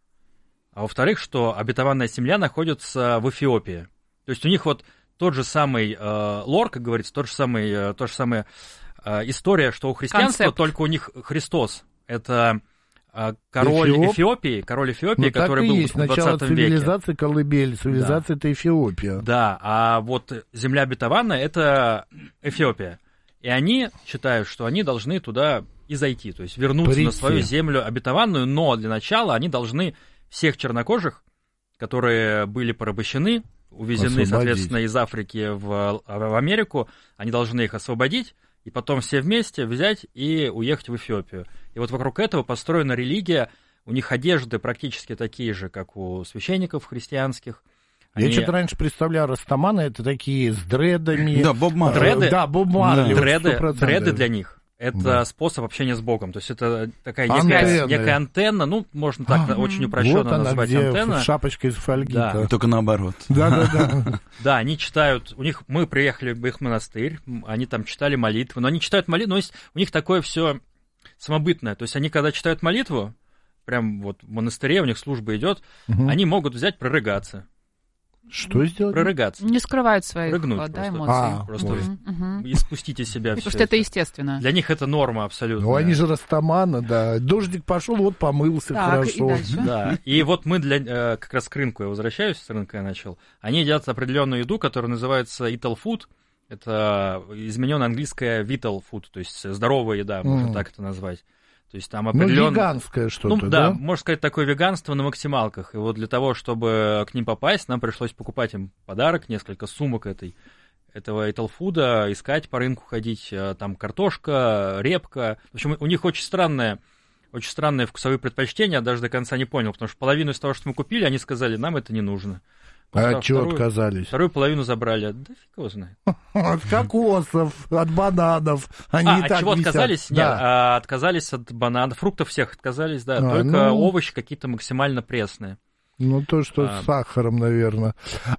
а во-вторых, что обетованная земля находится в Эфиопии. То есть у них вот тот же самый э, лор, как говорится, тот же самый, э, то же самое э, история, что у христианства, концепт. Только у них Христос. Это э, король Эфиоп? Эфиопии, король Эфиопии, ну, который был есть. в двадцатом веке. Цивилизация колыбель, цивилизация да. это Эфиопия. Да, а вот земля обетованная — это Эфиопия. И они считают, что они должны туда и зайти, то есть вернуться Прийти. на свою землю обетованную, но для начала они должны всех чернокожих, которые были порабощены, увезены, соответственно, из Африки в, в Америку, они должны их освободить, и потом все вместе взять и уехать в Эфиопию. И вот вокруг этого построена религия, у них одежды практически такие же, как у священников христианских. Я Они... что-то раньше представлял Растамана, это такие с дредами. Да, Боб Марли. Дреды, да, Боб Марли. Да. Дреды, дреды для них. Это да. способ общения с Богом. То есть это такая некая, некая антенна, ну, можно так а, очень упрощенно вот она, назвать где антенна. Шапочка из фольги. Да. Только наоборот. Да, да, да. Да, они читают, у них, мы приехали в их монастырь, они там читали молитвы, но они читают молитву, но есть, у них такое все самобытное. То есть они, когда читают молитву, прям вот в монастыре, у них служба идет, угу. они могут взять, прорыгаться. Что сделать? Прорыгаться. Не скрывают своих Прыгнуть да, просто. эмоций. А, просто угу. и спустить из себя все. Потому что это естественно. Для них это норма абсолютно. Ну, они же Растамана, да. Дождик пошел, вот помылся так, хорошо. И да. И вот мы для как раз к рынку, я возвращаюсь, с рынка я начал. Они едят определенную еду, которая называется Ital Food. Это измененная английская Vital Food, то есть здоровая еда, можно mm. так это назвать. То есть там определенно... Ну, веганское что-то, ну, да? Да, можно сказать, такое веганство на максималках. И вот для того, чтобы к ним попасть, нам пришлось покупать им подарок, несколько сумок этой, этого Ital-фуда, искать по рынку, ходить. Там картошка, репка. В общем, у них очень странное, очень странные вкусовые предпочтения, я даже до конца не понял, потому что половину из того, что мы купили, они сказали, нам это не нужно. А от чего отказались? Вторую половину забрали. Да фиг его знает. От кокосов, от бананов. Они а, и от так чего висят. Отказались? Да. Нет, а, отказались от бананов. Фруктов всех отказались, да. А, только ну... овощи какие-то максимально пресные. Ну, то, что а... с сахаром, наверное.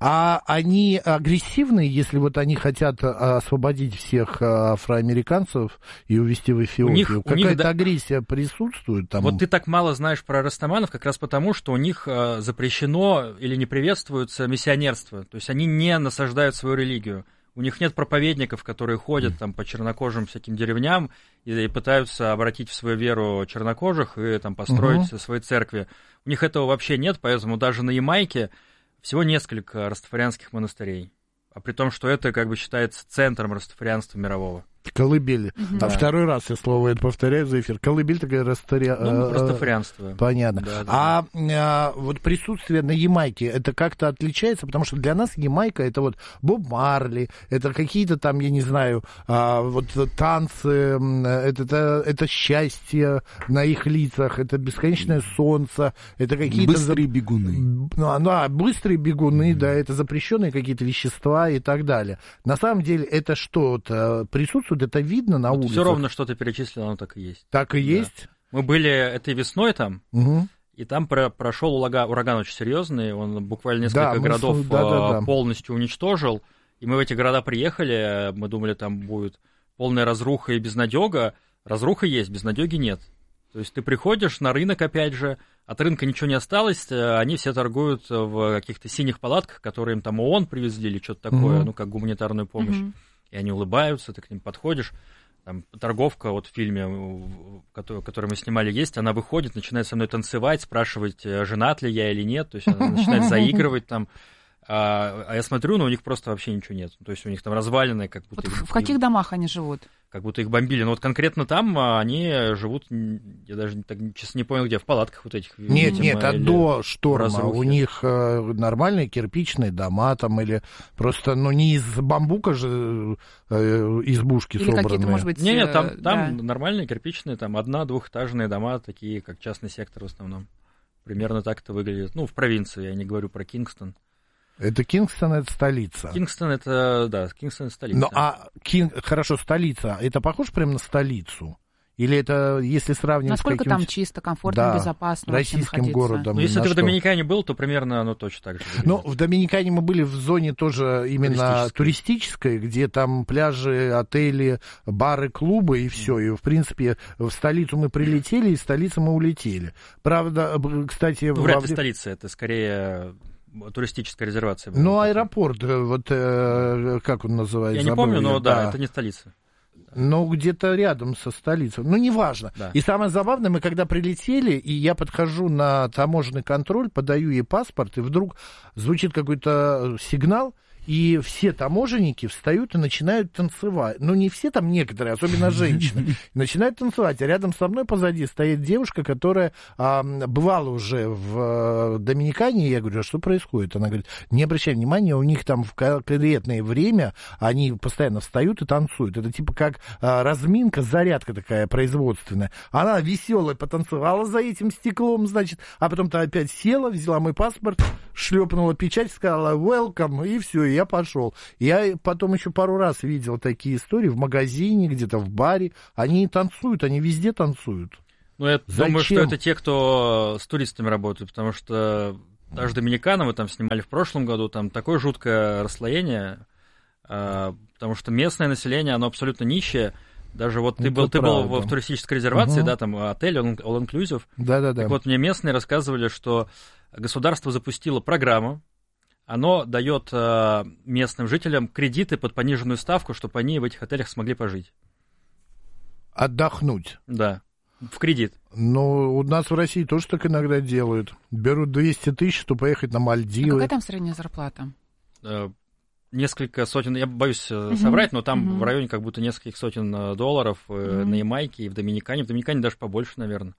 А они агрессивные, если вот они хотят освободить всех афроамериканцев и увезти в Эфиопию? Них, Какая-то них, да... агрессия присутствует там? Вот ты так мало знаешь про растаманов как раз потому, что у них запрещено или не приветствуется миссионерство. То есть они не насаждают свою религию. У них нет проповедников, которые ходят там по чернокожим всяким деревням и, и пытаются обратить в свою веру чернокожих и там построить uh-huh. свои церкви. У них этого вообще нет, поэтому даже на Ямайке всего несколько растафарианских монастырей. А при том, что это как бы считается центром растафарианства мирового. Колыбель. Угу. А да. второй раз я слово это повторяю за эфир. Колыбель такая растафари... ну, растафарианство. Понятно. Да, да, а, да. а вот присутствие на Ямайке, это как-то отличается? Потому что для нас Ямайка это вот Боб Марли, это какие-то там, я не знаю, а, вот танцы, это, это, это счастье на их лицах, это бесконечное солнце, это какие-то... Быстрые бегуны. Ну, да, быстрые бегуны, mm-hmm. да, это запрещенные какие-то вещества и так далее. На самом деле это что-то присутствует, это видно на вот улице. Все ровно, что ты перечислил, оно так и есть. Так и да. есть? Мы были этой весной там, угу. и там про- прошел ураган, ураган очень серьезный, он буквально несколько да, городов мы... да, да, да. полностью уничтожил, и мы в эти города приехали, мы думали, там будет полная разруха и безнадега. Разруха есть, безнадеги нет. То есть ты приходишь на рынок, опять же, от рынка ничего не осталось, они все торгуют в каких-то синих палатках, которые им там ООН привезли или что-то такое, угу. ну, как гуманитарную помощь. Угу. И они улыбаются, ты к ним подходишь. Там торговка вот в фильме, который, который мы снимали, есть, она выходит, начинает со мной танцевать, спрашивать, женат ли я или нет. То есть она начинает заигрывать там. А, а я смотрю, но у них просто вообще ничего нет. То есть у них там развалины, как будто... Вот их, в каких их, домах они живут? Как будто их бомбили. Но вот конкретно там они живут, я даже так, честно не понял, где, в палатках вот этих. Нет, видимо, нет, а до шторма у них э, нормальные кирпичные дома там или просто, ну, не из бамбука же э, избушки или собранные. Какие-то, может быть, нет, нет, там, да. там нормальные кирпичные, там одна-двухэтажные дома, такие, как частный сектор в основном. Примерно так это выглядит. Ну, в провинции, я не говорю про Кингстон. Это Кингстон, это столица. Кингстон это, да, Кингстон это столица. Ну, а Кинг... хорошо, столица, это похоже прямо на столицу? Или это, если сравнивать насколько с каким-то... там чисто, комфортно, да, безопасно российским городом? Ну, если ты в Доминикане был, то примерно оно точно так же выглядит. Ну, в Доминикане мы были в зоне тоже именно туристической, где там пляжи, отели, бары, клубы и все. И, в принципе, в столицу мы прилетели, из столицы мы улетели. Правда, кстати... Ну, вряд ли время... столица, это скорее... туристическая резервация. Ну, аэропорт, вот э, как он называется? Я не помню, но да, да, это не столица. Ну, где-то рядом со столицей. Ну, неважно. Да. И самое забавное, мы когда прилетели, и я подхожу на таможенный контроль, подаю ей паспорт, и вдруг звучит какой-то сигнал, и все таможенники встают и начинают танцевать. Ну, не все там, некоторые, особенно женщины, начинают танцевать. А рядом со мной позади стоит девушка, которая а, бывала уже в а, Доминикане. И я говорю, а что происходит? Она говорит, не обращай внимания, у них там в конкретное время они постоянно встают и танцуют. Это типа как а, разминка, зарядка такая производственная. Она веселая потанцевала за этим стеклом, значит, а потом-то опять села, взяла мой паспорт, шлепнула печать, сказала welcome, и все, и я пошел. Я потом еще пару раз видел такие истории в магазине, где-то в баре. Они танцуют, они везде танцуют. Ну, я Зачем? думаю, что это те, кто с туристами работают, потому что даже Доминикана мы там снимали в прошлом году, там такое жуткое расслоение, потому что местное население, оно абсолютно нищее. Даже вот ты был, ты был в, в туристической резервации, угу. да, там отель, all-inclusive. Да-да-да. Так вот, мне местные рассказывали, что государство запустило программу, оно дает э, местным жителям кредиты под пониженную ставку, чтобы они в этих отелях смогли пожить. Отдохнуть. Да, в кредит. Ну, у нас в России тоже так иногда делают. Берут двести тысяч, чтобы поехать на Мальдивы. А какая там средняя зарплата? Э, несколько сотен, я боюсь uh-huh. соврать, но там uh-huh. в районе как будто нескольких сотен долларов uh-huh. на Ямайке и в Доминикане. В Доминикане даже побольше, наверное.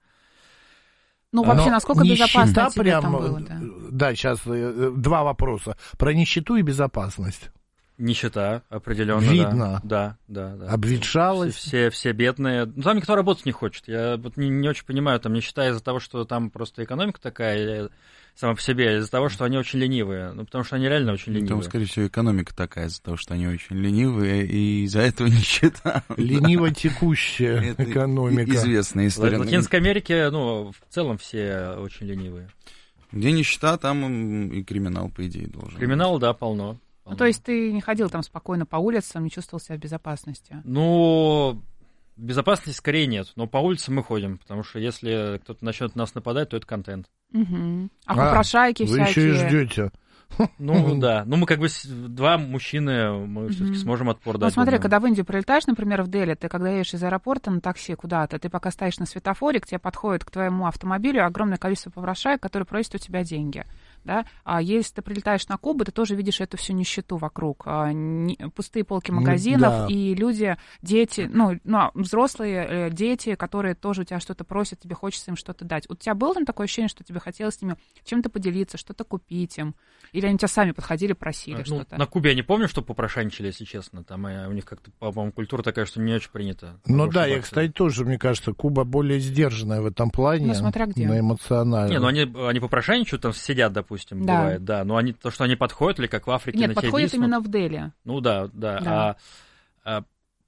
Ну, вообще, но насколько безопасно тебе прям, там было? Да? да, сейчас два вопроса. Про нищету и безопасность. Нищета, определенно. Видно. Да, да, да. Обветшалость. Все, все, все бедные. Ну, там никто работать не хочет. Я вот не, не очень понимаю, там нищета из-за того, что там просто экономика такая, сама по себе, из-за того, что они очень ленивые. Ну, потому что они реально очень ленивые. Там, скорее всего, экономика такая из-за того, что они очень ленивые, и из-за этого нищета. Лениво текущая экономика. Известная история. В Латинской Америке, ну, в целом все очень ленивые. Где нищета, там и криминал, по идее, должен Криминал, быть. Да, полно. Ну, то есть ты не ходил там спокойно по улицам, не чувствовал себя в безопасности? Ну, безопасности скорее нет, но по улицам мы ходим, потому что если кто-то начнет нас нападать, то это контент. Угу. А, а попрошайки вы всякие? Вы еще и ждете. Ну, да. Ну, мы как бы два мужчины, мы все-таки сможем отпор дать. Ну, смотри, когда в Индию прилетаешь, например, в Дели, ты когда едешь из аэропорта на такси куда-то, ты пока стоишь на светофоре, к тебе подходит к твоему автомобилю огромное количество попрошаек, которые просят у тебя деньги. Да? А если ты прилетаешь на Кубу, ты тоже видишь эту всю нищету вокруг. А, не, пустые полки магазинов, да. И люди, дети, ну, ну, взрослые дети, которые тоже у тебя что-то просят, тебе хочется им что-то дать. У тебя было там такое ощущение, что тебе хотелось с ними чем-то поделиться, что-то купить им? Или они тебя сами подходили, просили ну, что-то? На Кубе я не помню, что попрошайничали, если честно. Там у них как-то, по-моему, культура такая, что не очень принято. Ну да, я, кстати, тоже, мне кажется, Куба более сдержанная в этом плане. Ну, смотря где. На эмоционально. Не, ну они, они попрошайничают, там сидят, допустим. Допустим, да. бывает, да. Но они, то, что они подходят, или как в Африке Нет, на тебя подходят виснут. именно в Дели. Ну да, да. да. А, а,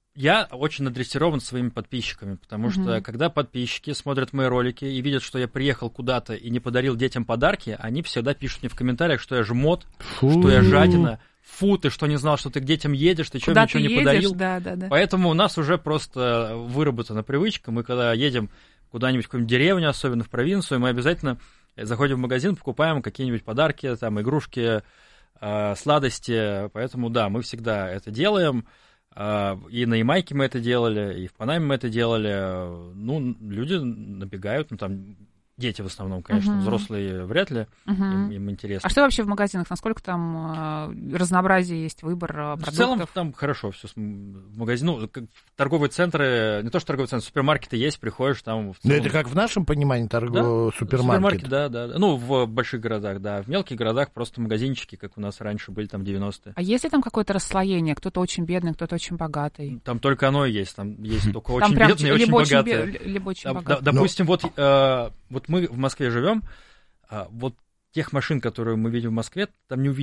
я очень надрессирован своими подписчиками, потому угу. что когда подписчики смотрят мои ролики и видят, что я приехал куда-то и не подарил детям подарки, они всегда пишут мне в комментариях, что я жмот, Фу. что я жадина. Фу, ты что, не знал, что ты к детям едешь, ты что, Куда ничего ты не едешь? подарил? Да, да, да. Поэтому у нас уже просто выработана привычка, мы когда едем куда-нибудь в какую-нибудь деревню, особенно в провинцию, мы обязательно заходим в магазин, покупаем какие-нибудь подарки, там, игрушки, э, сладости, поэтому, да, мы всегда это делаем, э, и на Ямайке мы это делали, и в Панаме мы это делали, ну, люди набегают, ну, там, дети в основном, конечно, uh-huh. взрослые вряд ли, uh-huh. им, им интересно. А что вообще в магазинах, насколько там э, разнообразие есть, выбор э, продуктов? В целом там хорошо все, в магазине, ну, как торговые центры, не то что торговые центры, супермаркеты есть, приходишь там... В целом... Ну, это как в нашем понимании торговый да? супермаркет? Супермаркет, да, да, да, ну, в больших городах, да, в мелких городах просто магазинчики, как у нас раньше были, там, девяностые. А есть ли там какое-то расслоение, кто-то очень бедный, кто-то очень богатый? Там только оно и есть, там есть только очень бедные и очень богатые. Либо очень богатые. Допустим, вот вот мы в Москве живем, а вот тех машин, которые мы видим в Москве, там не увидишь.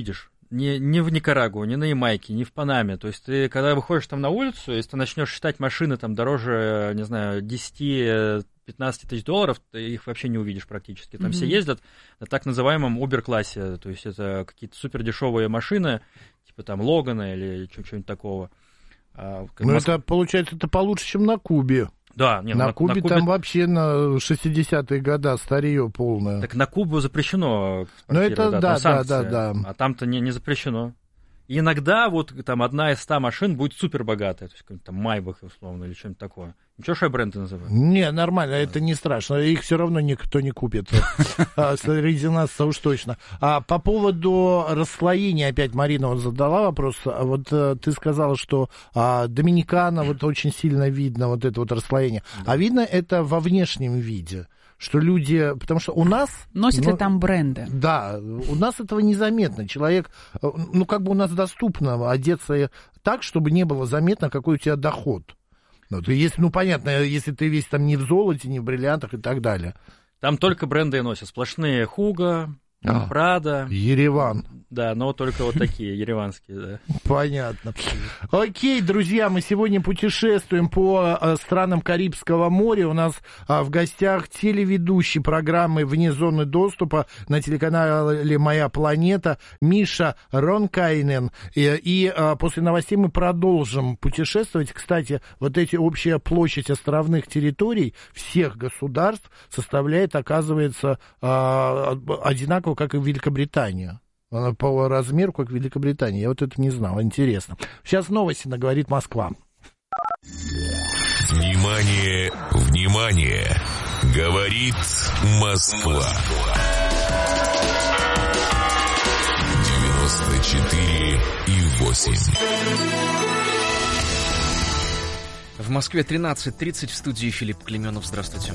ни, ни в Никарагуа, ни на Ямайке, ни в Панаме. То есть ты, когда выходишь там на улицу, если ты начнешь считать машины там дороже, не знаю, десять-пятнадцать тысяч долларов, ты их вообще не увидишь практически. Там mm-hmm. все ездят на так называемом Uber-классе. То есть это какие-то супердешевые машины, типа там Логана или чего-нибудь такого. А, ну, Моск... это, получается, это получше, чем на Кубе. Да, нет, на, на Кубе на Кубе там вообще на шестидесятые годы старье полное. Так на Кубу запрещено. Ну, это да, да, да, да. А там-то не, не запрещено. И иногда вот там одна из ста машин будет супер богатая, то есть какой-нибудь там Майбах, условно, или что-нибудь такое. Ничего, что я бренды называю? Не, нормально, это не страшно. Их все равно никто не купит. Среди нас уж точно. А по поводу расслоения, опять Марина вот задала вопрос. Вот ты сказала, что Доминикана вот очень сильно видно вот это вот расслоение. А видно это во внешнем виде. Что люди, потому что у нас... Носят ну, ли там бренды? Да, у нас этого незаметно. Человек, ну, как бы у нас доступно одеться так, чтобы не было заметно, какой у тебя доход. Ну, то есть, ну, понятно, если ты весь там не в золоте, не в бриллиантах и так далее. Там только бренды и носят. Сплошные Хуго, а, Прада. Ереван. Да, но только вот такие, ереванские, да. Понятно. Окей, друзья, мы сегодня путешествуем по странам Карибского моря. У нас в гостях телеведущий программы «Вне зоны доступа» на телеканале «Моя планета» Миша Ронкайнен. И, и после новостей мы продолжим путешествовать. Кстати, вот эти общая площадь островных территорий всех государств составляет, оказывается, одинаково, как и в Великобритании. Она по размеру, как Великобритания. Я вот это не знал. Интересно. Сейчас новости на «Говорит Москва». Внимание, внимание! Говорит Москва. девяносто четыре и восемь. В Москве тринадцать тридцать, в студии Филипп Клименов. Здравствуйте.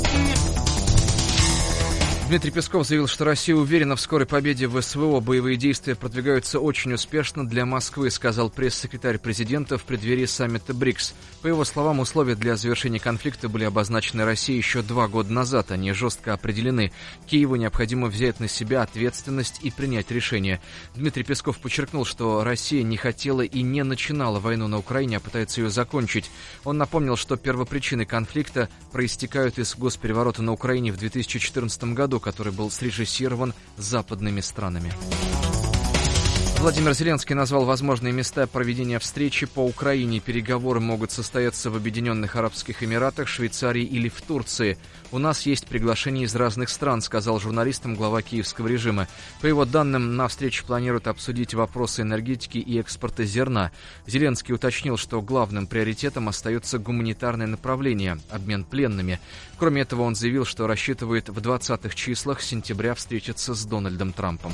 Дмитрий Песков заявил, что Россия уверена в скорой победе в СВО. Боевые действия продвигаются очень успешно для Москвы, сказал пресс-секретарь президента в преддверии саммита БРИКС. По его словам, условия для завершения конфликта были обозначены Россией еще два года назад. Они жестко определены. Киеву необходимо взять на себя ответственность и принять решение. Дмитрий Песков подчеркнул, что Россия не хотела и не начинала войну на Украине, а пытается ее закончить. Он напомнил, что первопричины конфликта проистекают из госпереворота на Украине в две тысячи четырнадцатом году, который был срежиссирован западными странами. Владимир Зеленский назвал возможные места проведения встречи по Украине. Переговоры могут состояться в Объединенных Арабских Эмиратах, Швейцарии или в Турции. «У нас есть приглашения из разных стран», сказал журналистам глава киевского режима. По его данным, на встрече планируют обсудить вопросы энергетики и экспорта зерна. Зеленский уточнил, что главным приоритетом остается гуманитарное направление – обмен пленными. Кроме этого, он заявил, что рассчитывает в двадцатых числах сентября встретиться с Дональдом Трампом.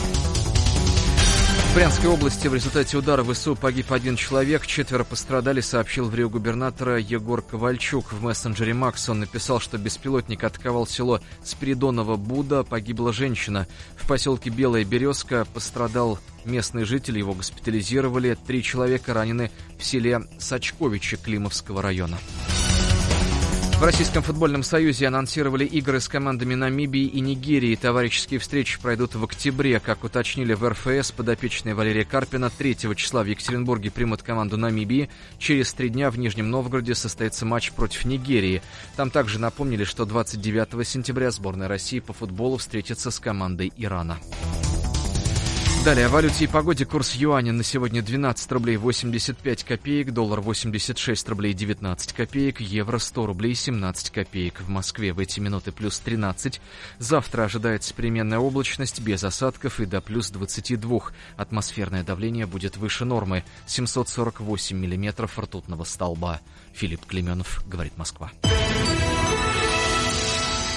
В Брянской области в результате удара ВСУ погиб один человек, четверо пострадали, сообщил в Рио губернатора Егор Ковальчук. В мессенджере Макс он написал, что беспилотник атаковал село Спиридоново-Буда, погибла женщина. В поселке Белая Березка пострадал местный житель, его госпитализировали. Три человека ранены в селе Сачковичи Климовского района. В Российском футбольном союзе анонсировали игры с командами Намибии и Нигерии. Товарищеские встречи пройдут в октябре. Как уточнили в эр эф эс, подопечные Валерия Карпина третьего числа в Екатеринбурге примут команду Намибии. Через три дня в Нижнем Новгороде состоится матч против Нигерии. Там также напомнили, что двадцать девятого сентября сборная России по футболу встретится с командой Ирана. Далее о валюте и погоде. Курс юаня на сегодня двенадцать рублей восемьдесят пять копеек, доллар восемьдесят шесть рублей девятнадцать копеек, евро сто рублей семнадцать копеек. В Москве в эти минуты плюс тринадцать. Завтра ожидается переменная облачность без осадков и до плюс двадцати двух. Атмосферное давление будет выше нормы — семьсот сорок восемь миллиметров ртутного столба. Филипп Клименов, говорит Москва.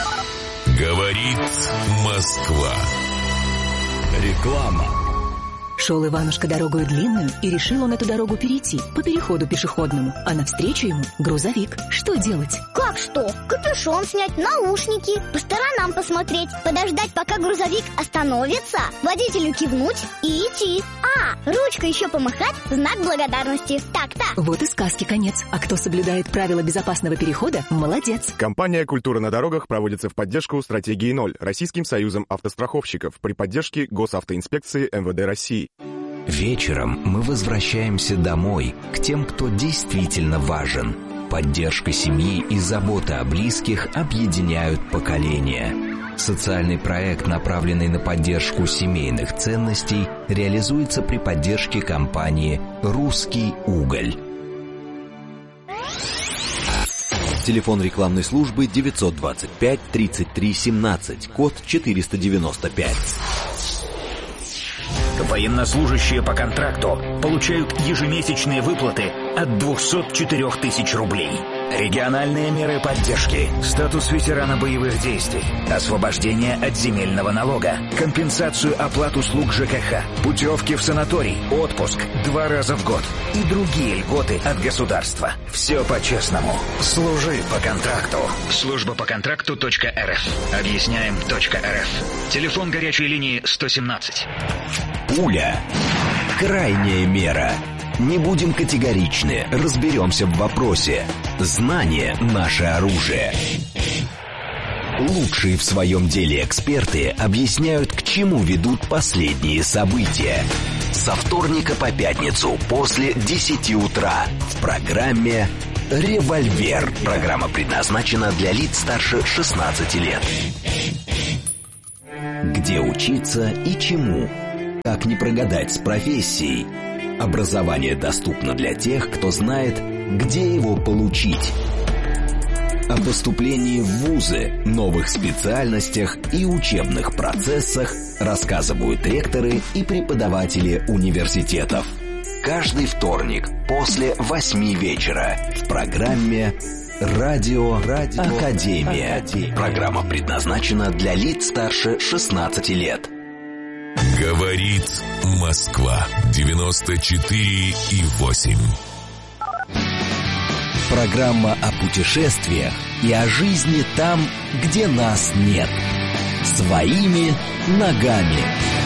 Говорит Москва. Реклама. Шел Иванушка дорогою длинную, и решил он эту дорогу перейти по переходу пешеходному, а навстречу ему грузовик. Что делать? Как что? Капюшон снять, наушники, по сторонам посмотреть, подождать, пока грузовик остановится, водителю кивнуть и идти. А, ручкой еще помахать, знак благодарности. Так-так. Вот и сказки конец. А кто соблюдает правила безопасного перехода, молодец. Компания «Культура на дорогах» проводится в поддержку стратегии ноль Российским союзом автостраховщиков при поддержке Госавтоинспекции эм вэ дэ России. Вечером мы возвращаемся домой, к тем, кто действительно важен. Поддержка семьи и забота о близких объединяют поколения. Социальный проект, направленный на поддержку семейных ценностей, реализуется при поддержке компании «Русский уголь». Телефон рекламной службы девятьсот двадцать пять тридцать три семнадцать, код четыреста девяносто пять. Военнослужащие по контракту получают ежемесячные выплаты от двухсот четырёх тысяч рублей. Региональные меры поддержки, статус ветерана боевых действий, освобождение от земельного налога, компенсацию оплат услуг ЖКХ, путевки в санаторий, отпуск два раза в год и другие льготы от государства. Все по-честному. Служи по контракту. Служба по контракту точка эр эф. Объясняем точка эр эф. Телефон горячей линии сто семнадцать. Пуля. Крайняя мера. Не будем категоричны, разберемся в вопросе. Знание – наше оружие. Лучшие в своем деле эксперты объясняют, к чему ведут последние события. Со вторника по пятницу после десяти утра в программе «Револьвер». Программа предназначена для лиц старше шестнадцати лет. Где учиться и чему? Как не прогадать с профессией? Образование доступно для тех, кто знает, где его получить. О поступлении в вузы, новых специальностях и учебных процессах рассказывают ректоры и преподаватели университетов. Каждый вторник после восьми вечера в программе «Радио, Радио Академия». Академия. Программа предназначена для лиц старше шестнадцати лет. Говорит Москва. девяносто четыре и восемь. Программа о путешествиях и о жизни там, где нас нет. Своими ногами.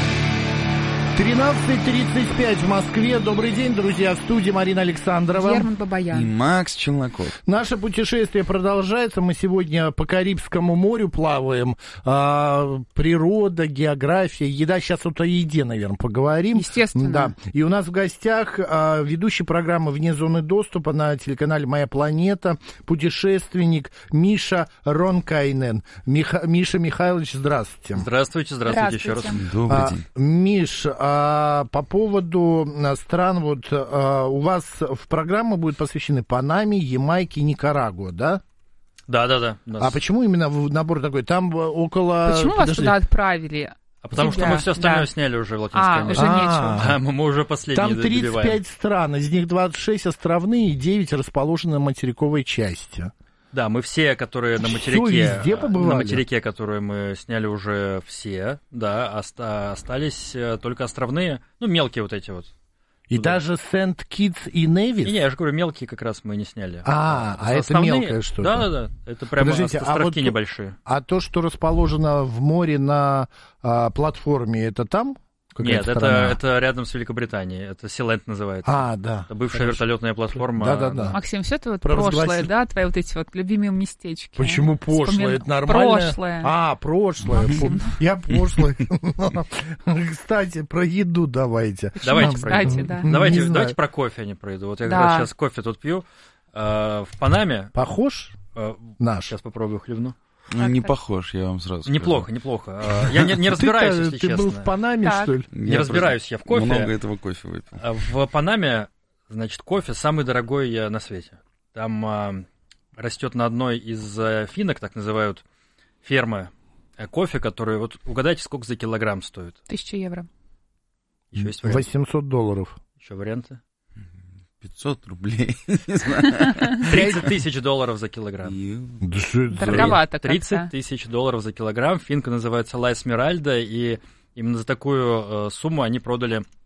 тринадцать тридцать пять в Москве. Добрый день, друзья. В студии Марина Александрова. Герман Бабаян. И Макс Челноков. Наше путешествие продолжается. Мы сегодня по Карибскому морю плаваем. А, природа, география, еда. Сейчас вот о еде, наверное, поговорим. Естественно. Да. И у нас в гостях а, ведущий программы «Вне зоны доступа» на телеканале «Моя планета», путешественник Миша Ронкайнен. Миха... Миша Михайлович, здравствуйте. Здравствуйте, здравствуйте, здравствуйте. еще раз. Добрый а, день. Миш, а по поводу стран, вот а, у вас в программе будут посвящены Панаме, Ямайке, Никарагуа, да? Да, да, да. Нас... А почему именно набор такой? Там около... Почему Подожди. вас туда отправили? А потому Тебя. что мы все остальное да. сняли уже в Латинской а, Америке. Уже нечего. Да, мы, мы уже последние Там тридцать пять стран, из них двадцать шесть островные и девять расположены на материковой части. Да, мы все, которые на материке, везде побывали? на материке, которые мы сняли уже все, да, оста- остались только островные, ну, мелкие вот эти вот. И туда. даже Сент-Китс и Невис? Не, не, я же говорю, мелкие как раз мы не сняли. А, а, а это мелкое что-то? Да-да-да, это прямо Подождите, островки а вот, небольшие. А то, что расположено в море на а, платформе, это там? Нет, это, это рядом с Великобританией. Это Силенд называется. А, да. Это бывшая Хорошо. вертолетная платформа. Да, да, да. Максим, все это вот прошлое, да, твои вот эти вот любимые местечки. Почему пошлое? Вспомин... Это нормально. Прошлое. А, прошлое. Максим. Я пошлое. Кстати, про еду давайте. Давайте про еду. Да. Давайте, давайте про кофе, а не про еду. Вот я как раз сейчас кофе тут пью. В Панаме. Похож наш? Сейчас попробую хлебну. Ну, не похож, я вам сразу скажу. Неплохо, неплохо. Я не, не разбираюсь, ты, если ты честно. Ты был в Панаме, так. что ли? Не я разбираюсь я в кофе. Много этого кофе выпил. В Панаме, значит, кофе самый дорогой на свете. Там а, растет на одной из а, финок, так называют, фермы, а, кофе, который, вот угадайте, сколько за килограмм стоит? Тысяча евро. Еще есть варианты? восемьсот долларов. Еще варианты? пятьсот рублей, не знаю. тридцать тысяч долларов за килограмм. Дороговато как-то. тридцать тысяч долларов за килограмм. Финка называется Ла Эсмеральда, и именно за такую э, сумму они продали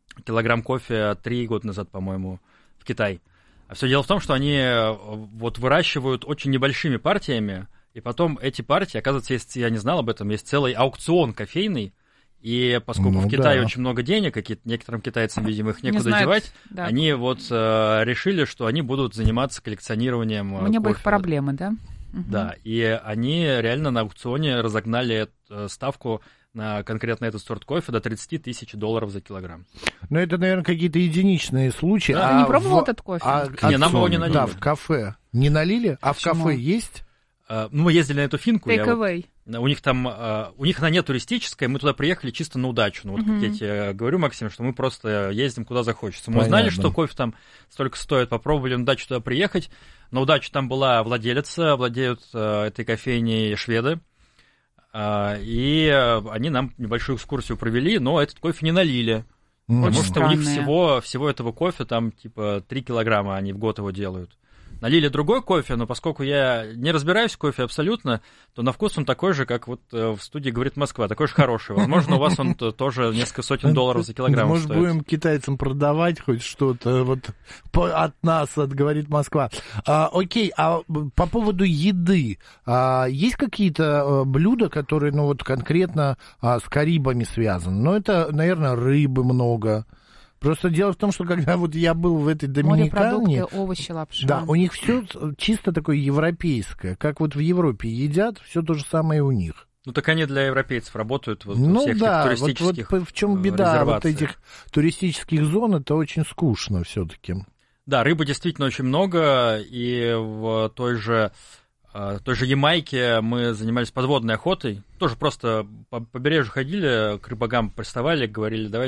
килограмм кофе три года назад, по-моему, в Китай. А все дело в том, что они вот выращивают очень небольшими партиями, и потом эти партии, оказывается, есть, я не знал об этом, есть целый аукцион кофейный, и поскольку ну, в Китае да. очень много денег, и некоторым китайцам, видимо, их некуда не девать, да. они вот э, решили, что они будут заниматься коллекционированием кофе. Мне бы их проблемы, да? Да, угу. и они реально на аукционе разогнали ставку на конкретно этот сорт кофе до тридцать тысяч долларов за килограмм. Ну, это, наверное, какие-то единичные случаи. Да. А ты не пробовал в... этот кофе? А, не, нам его не налили. Да, в кафе. Не налили? А Почему? В кафе есть? Uh, ну, мы ездили на эту финку. Take away. Вот, у них там, uh, у них она не туристическая, мы туда приехали чисто на удачу. Ну, вот uh-huh. как я тебе говорю, Максим, что мы просто ездим куда захочется. Мы Понятно. Узнали, что кофе там столько стоит, попробовали на удачу туда приехать. На удачу там была владелица, владеют uh, этой кофейней шведы. Uh, и uh, они нам небольшую экскурсию провели, но этот кофе не налили. Mm-hmm. Потому что у них всего, всего этого кофе там типа три килограмма они в год его делают. Налили другой кофе, но поскольку я не разбираюсь в кофе абсолютно, то на вкус он такой же, как вот в студии «Говорит Москва», такой же хороший. Возможно, у вас он тоже несколько сотен долларов за килограмм Может, стоит. будем китайцам продавать хоть что-то вот от нас, от «Говорит Москва». А, окей, а по поводу еды, а, есть какие-то блюда, которые, ну вот конкретно а, с Карибами связаны? Ну, это, наверное, рыбы много. Просто дело в том, что когда вот я был в этой Доминикане... Морепродукты, овощи, лапша. Да, у них все чисто такое европейское. Как вот в Европе едят, все то же самое у них. Ну, так они для европейцев работают вот ну, во всех да, этих туристических вот, вот в чем беда вот этих туристических зон, это очень скучно все-таки. Да, рыбы действительно очень много, и в той же... В той же Ямайке мы занимались подводной охотой. Тоже просто по побережью ходили, к рыбакам приставали, говорили, давайте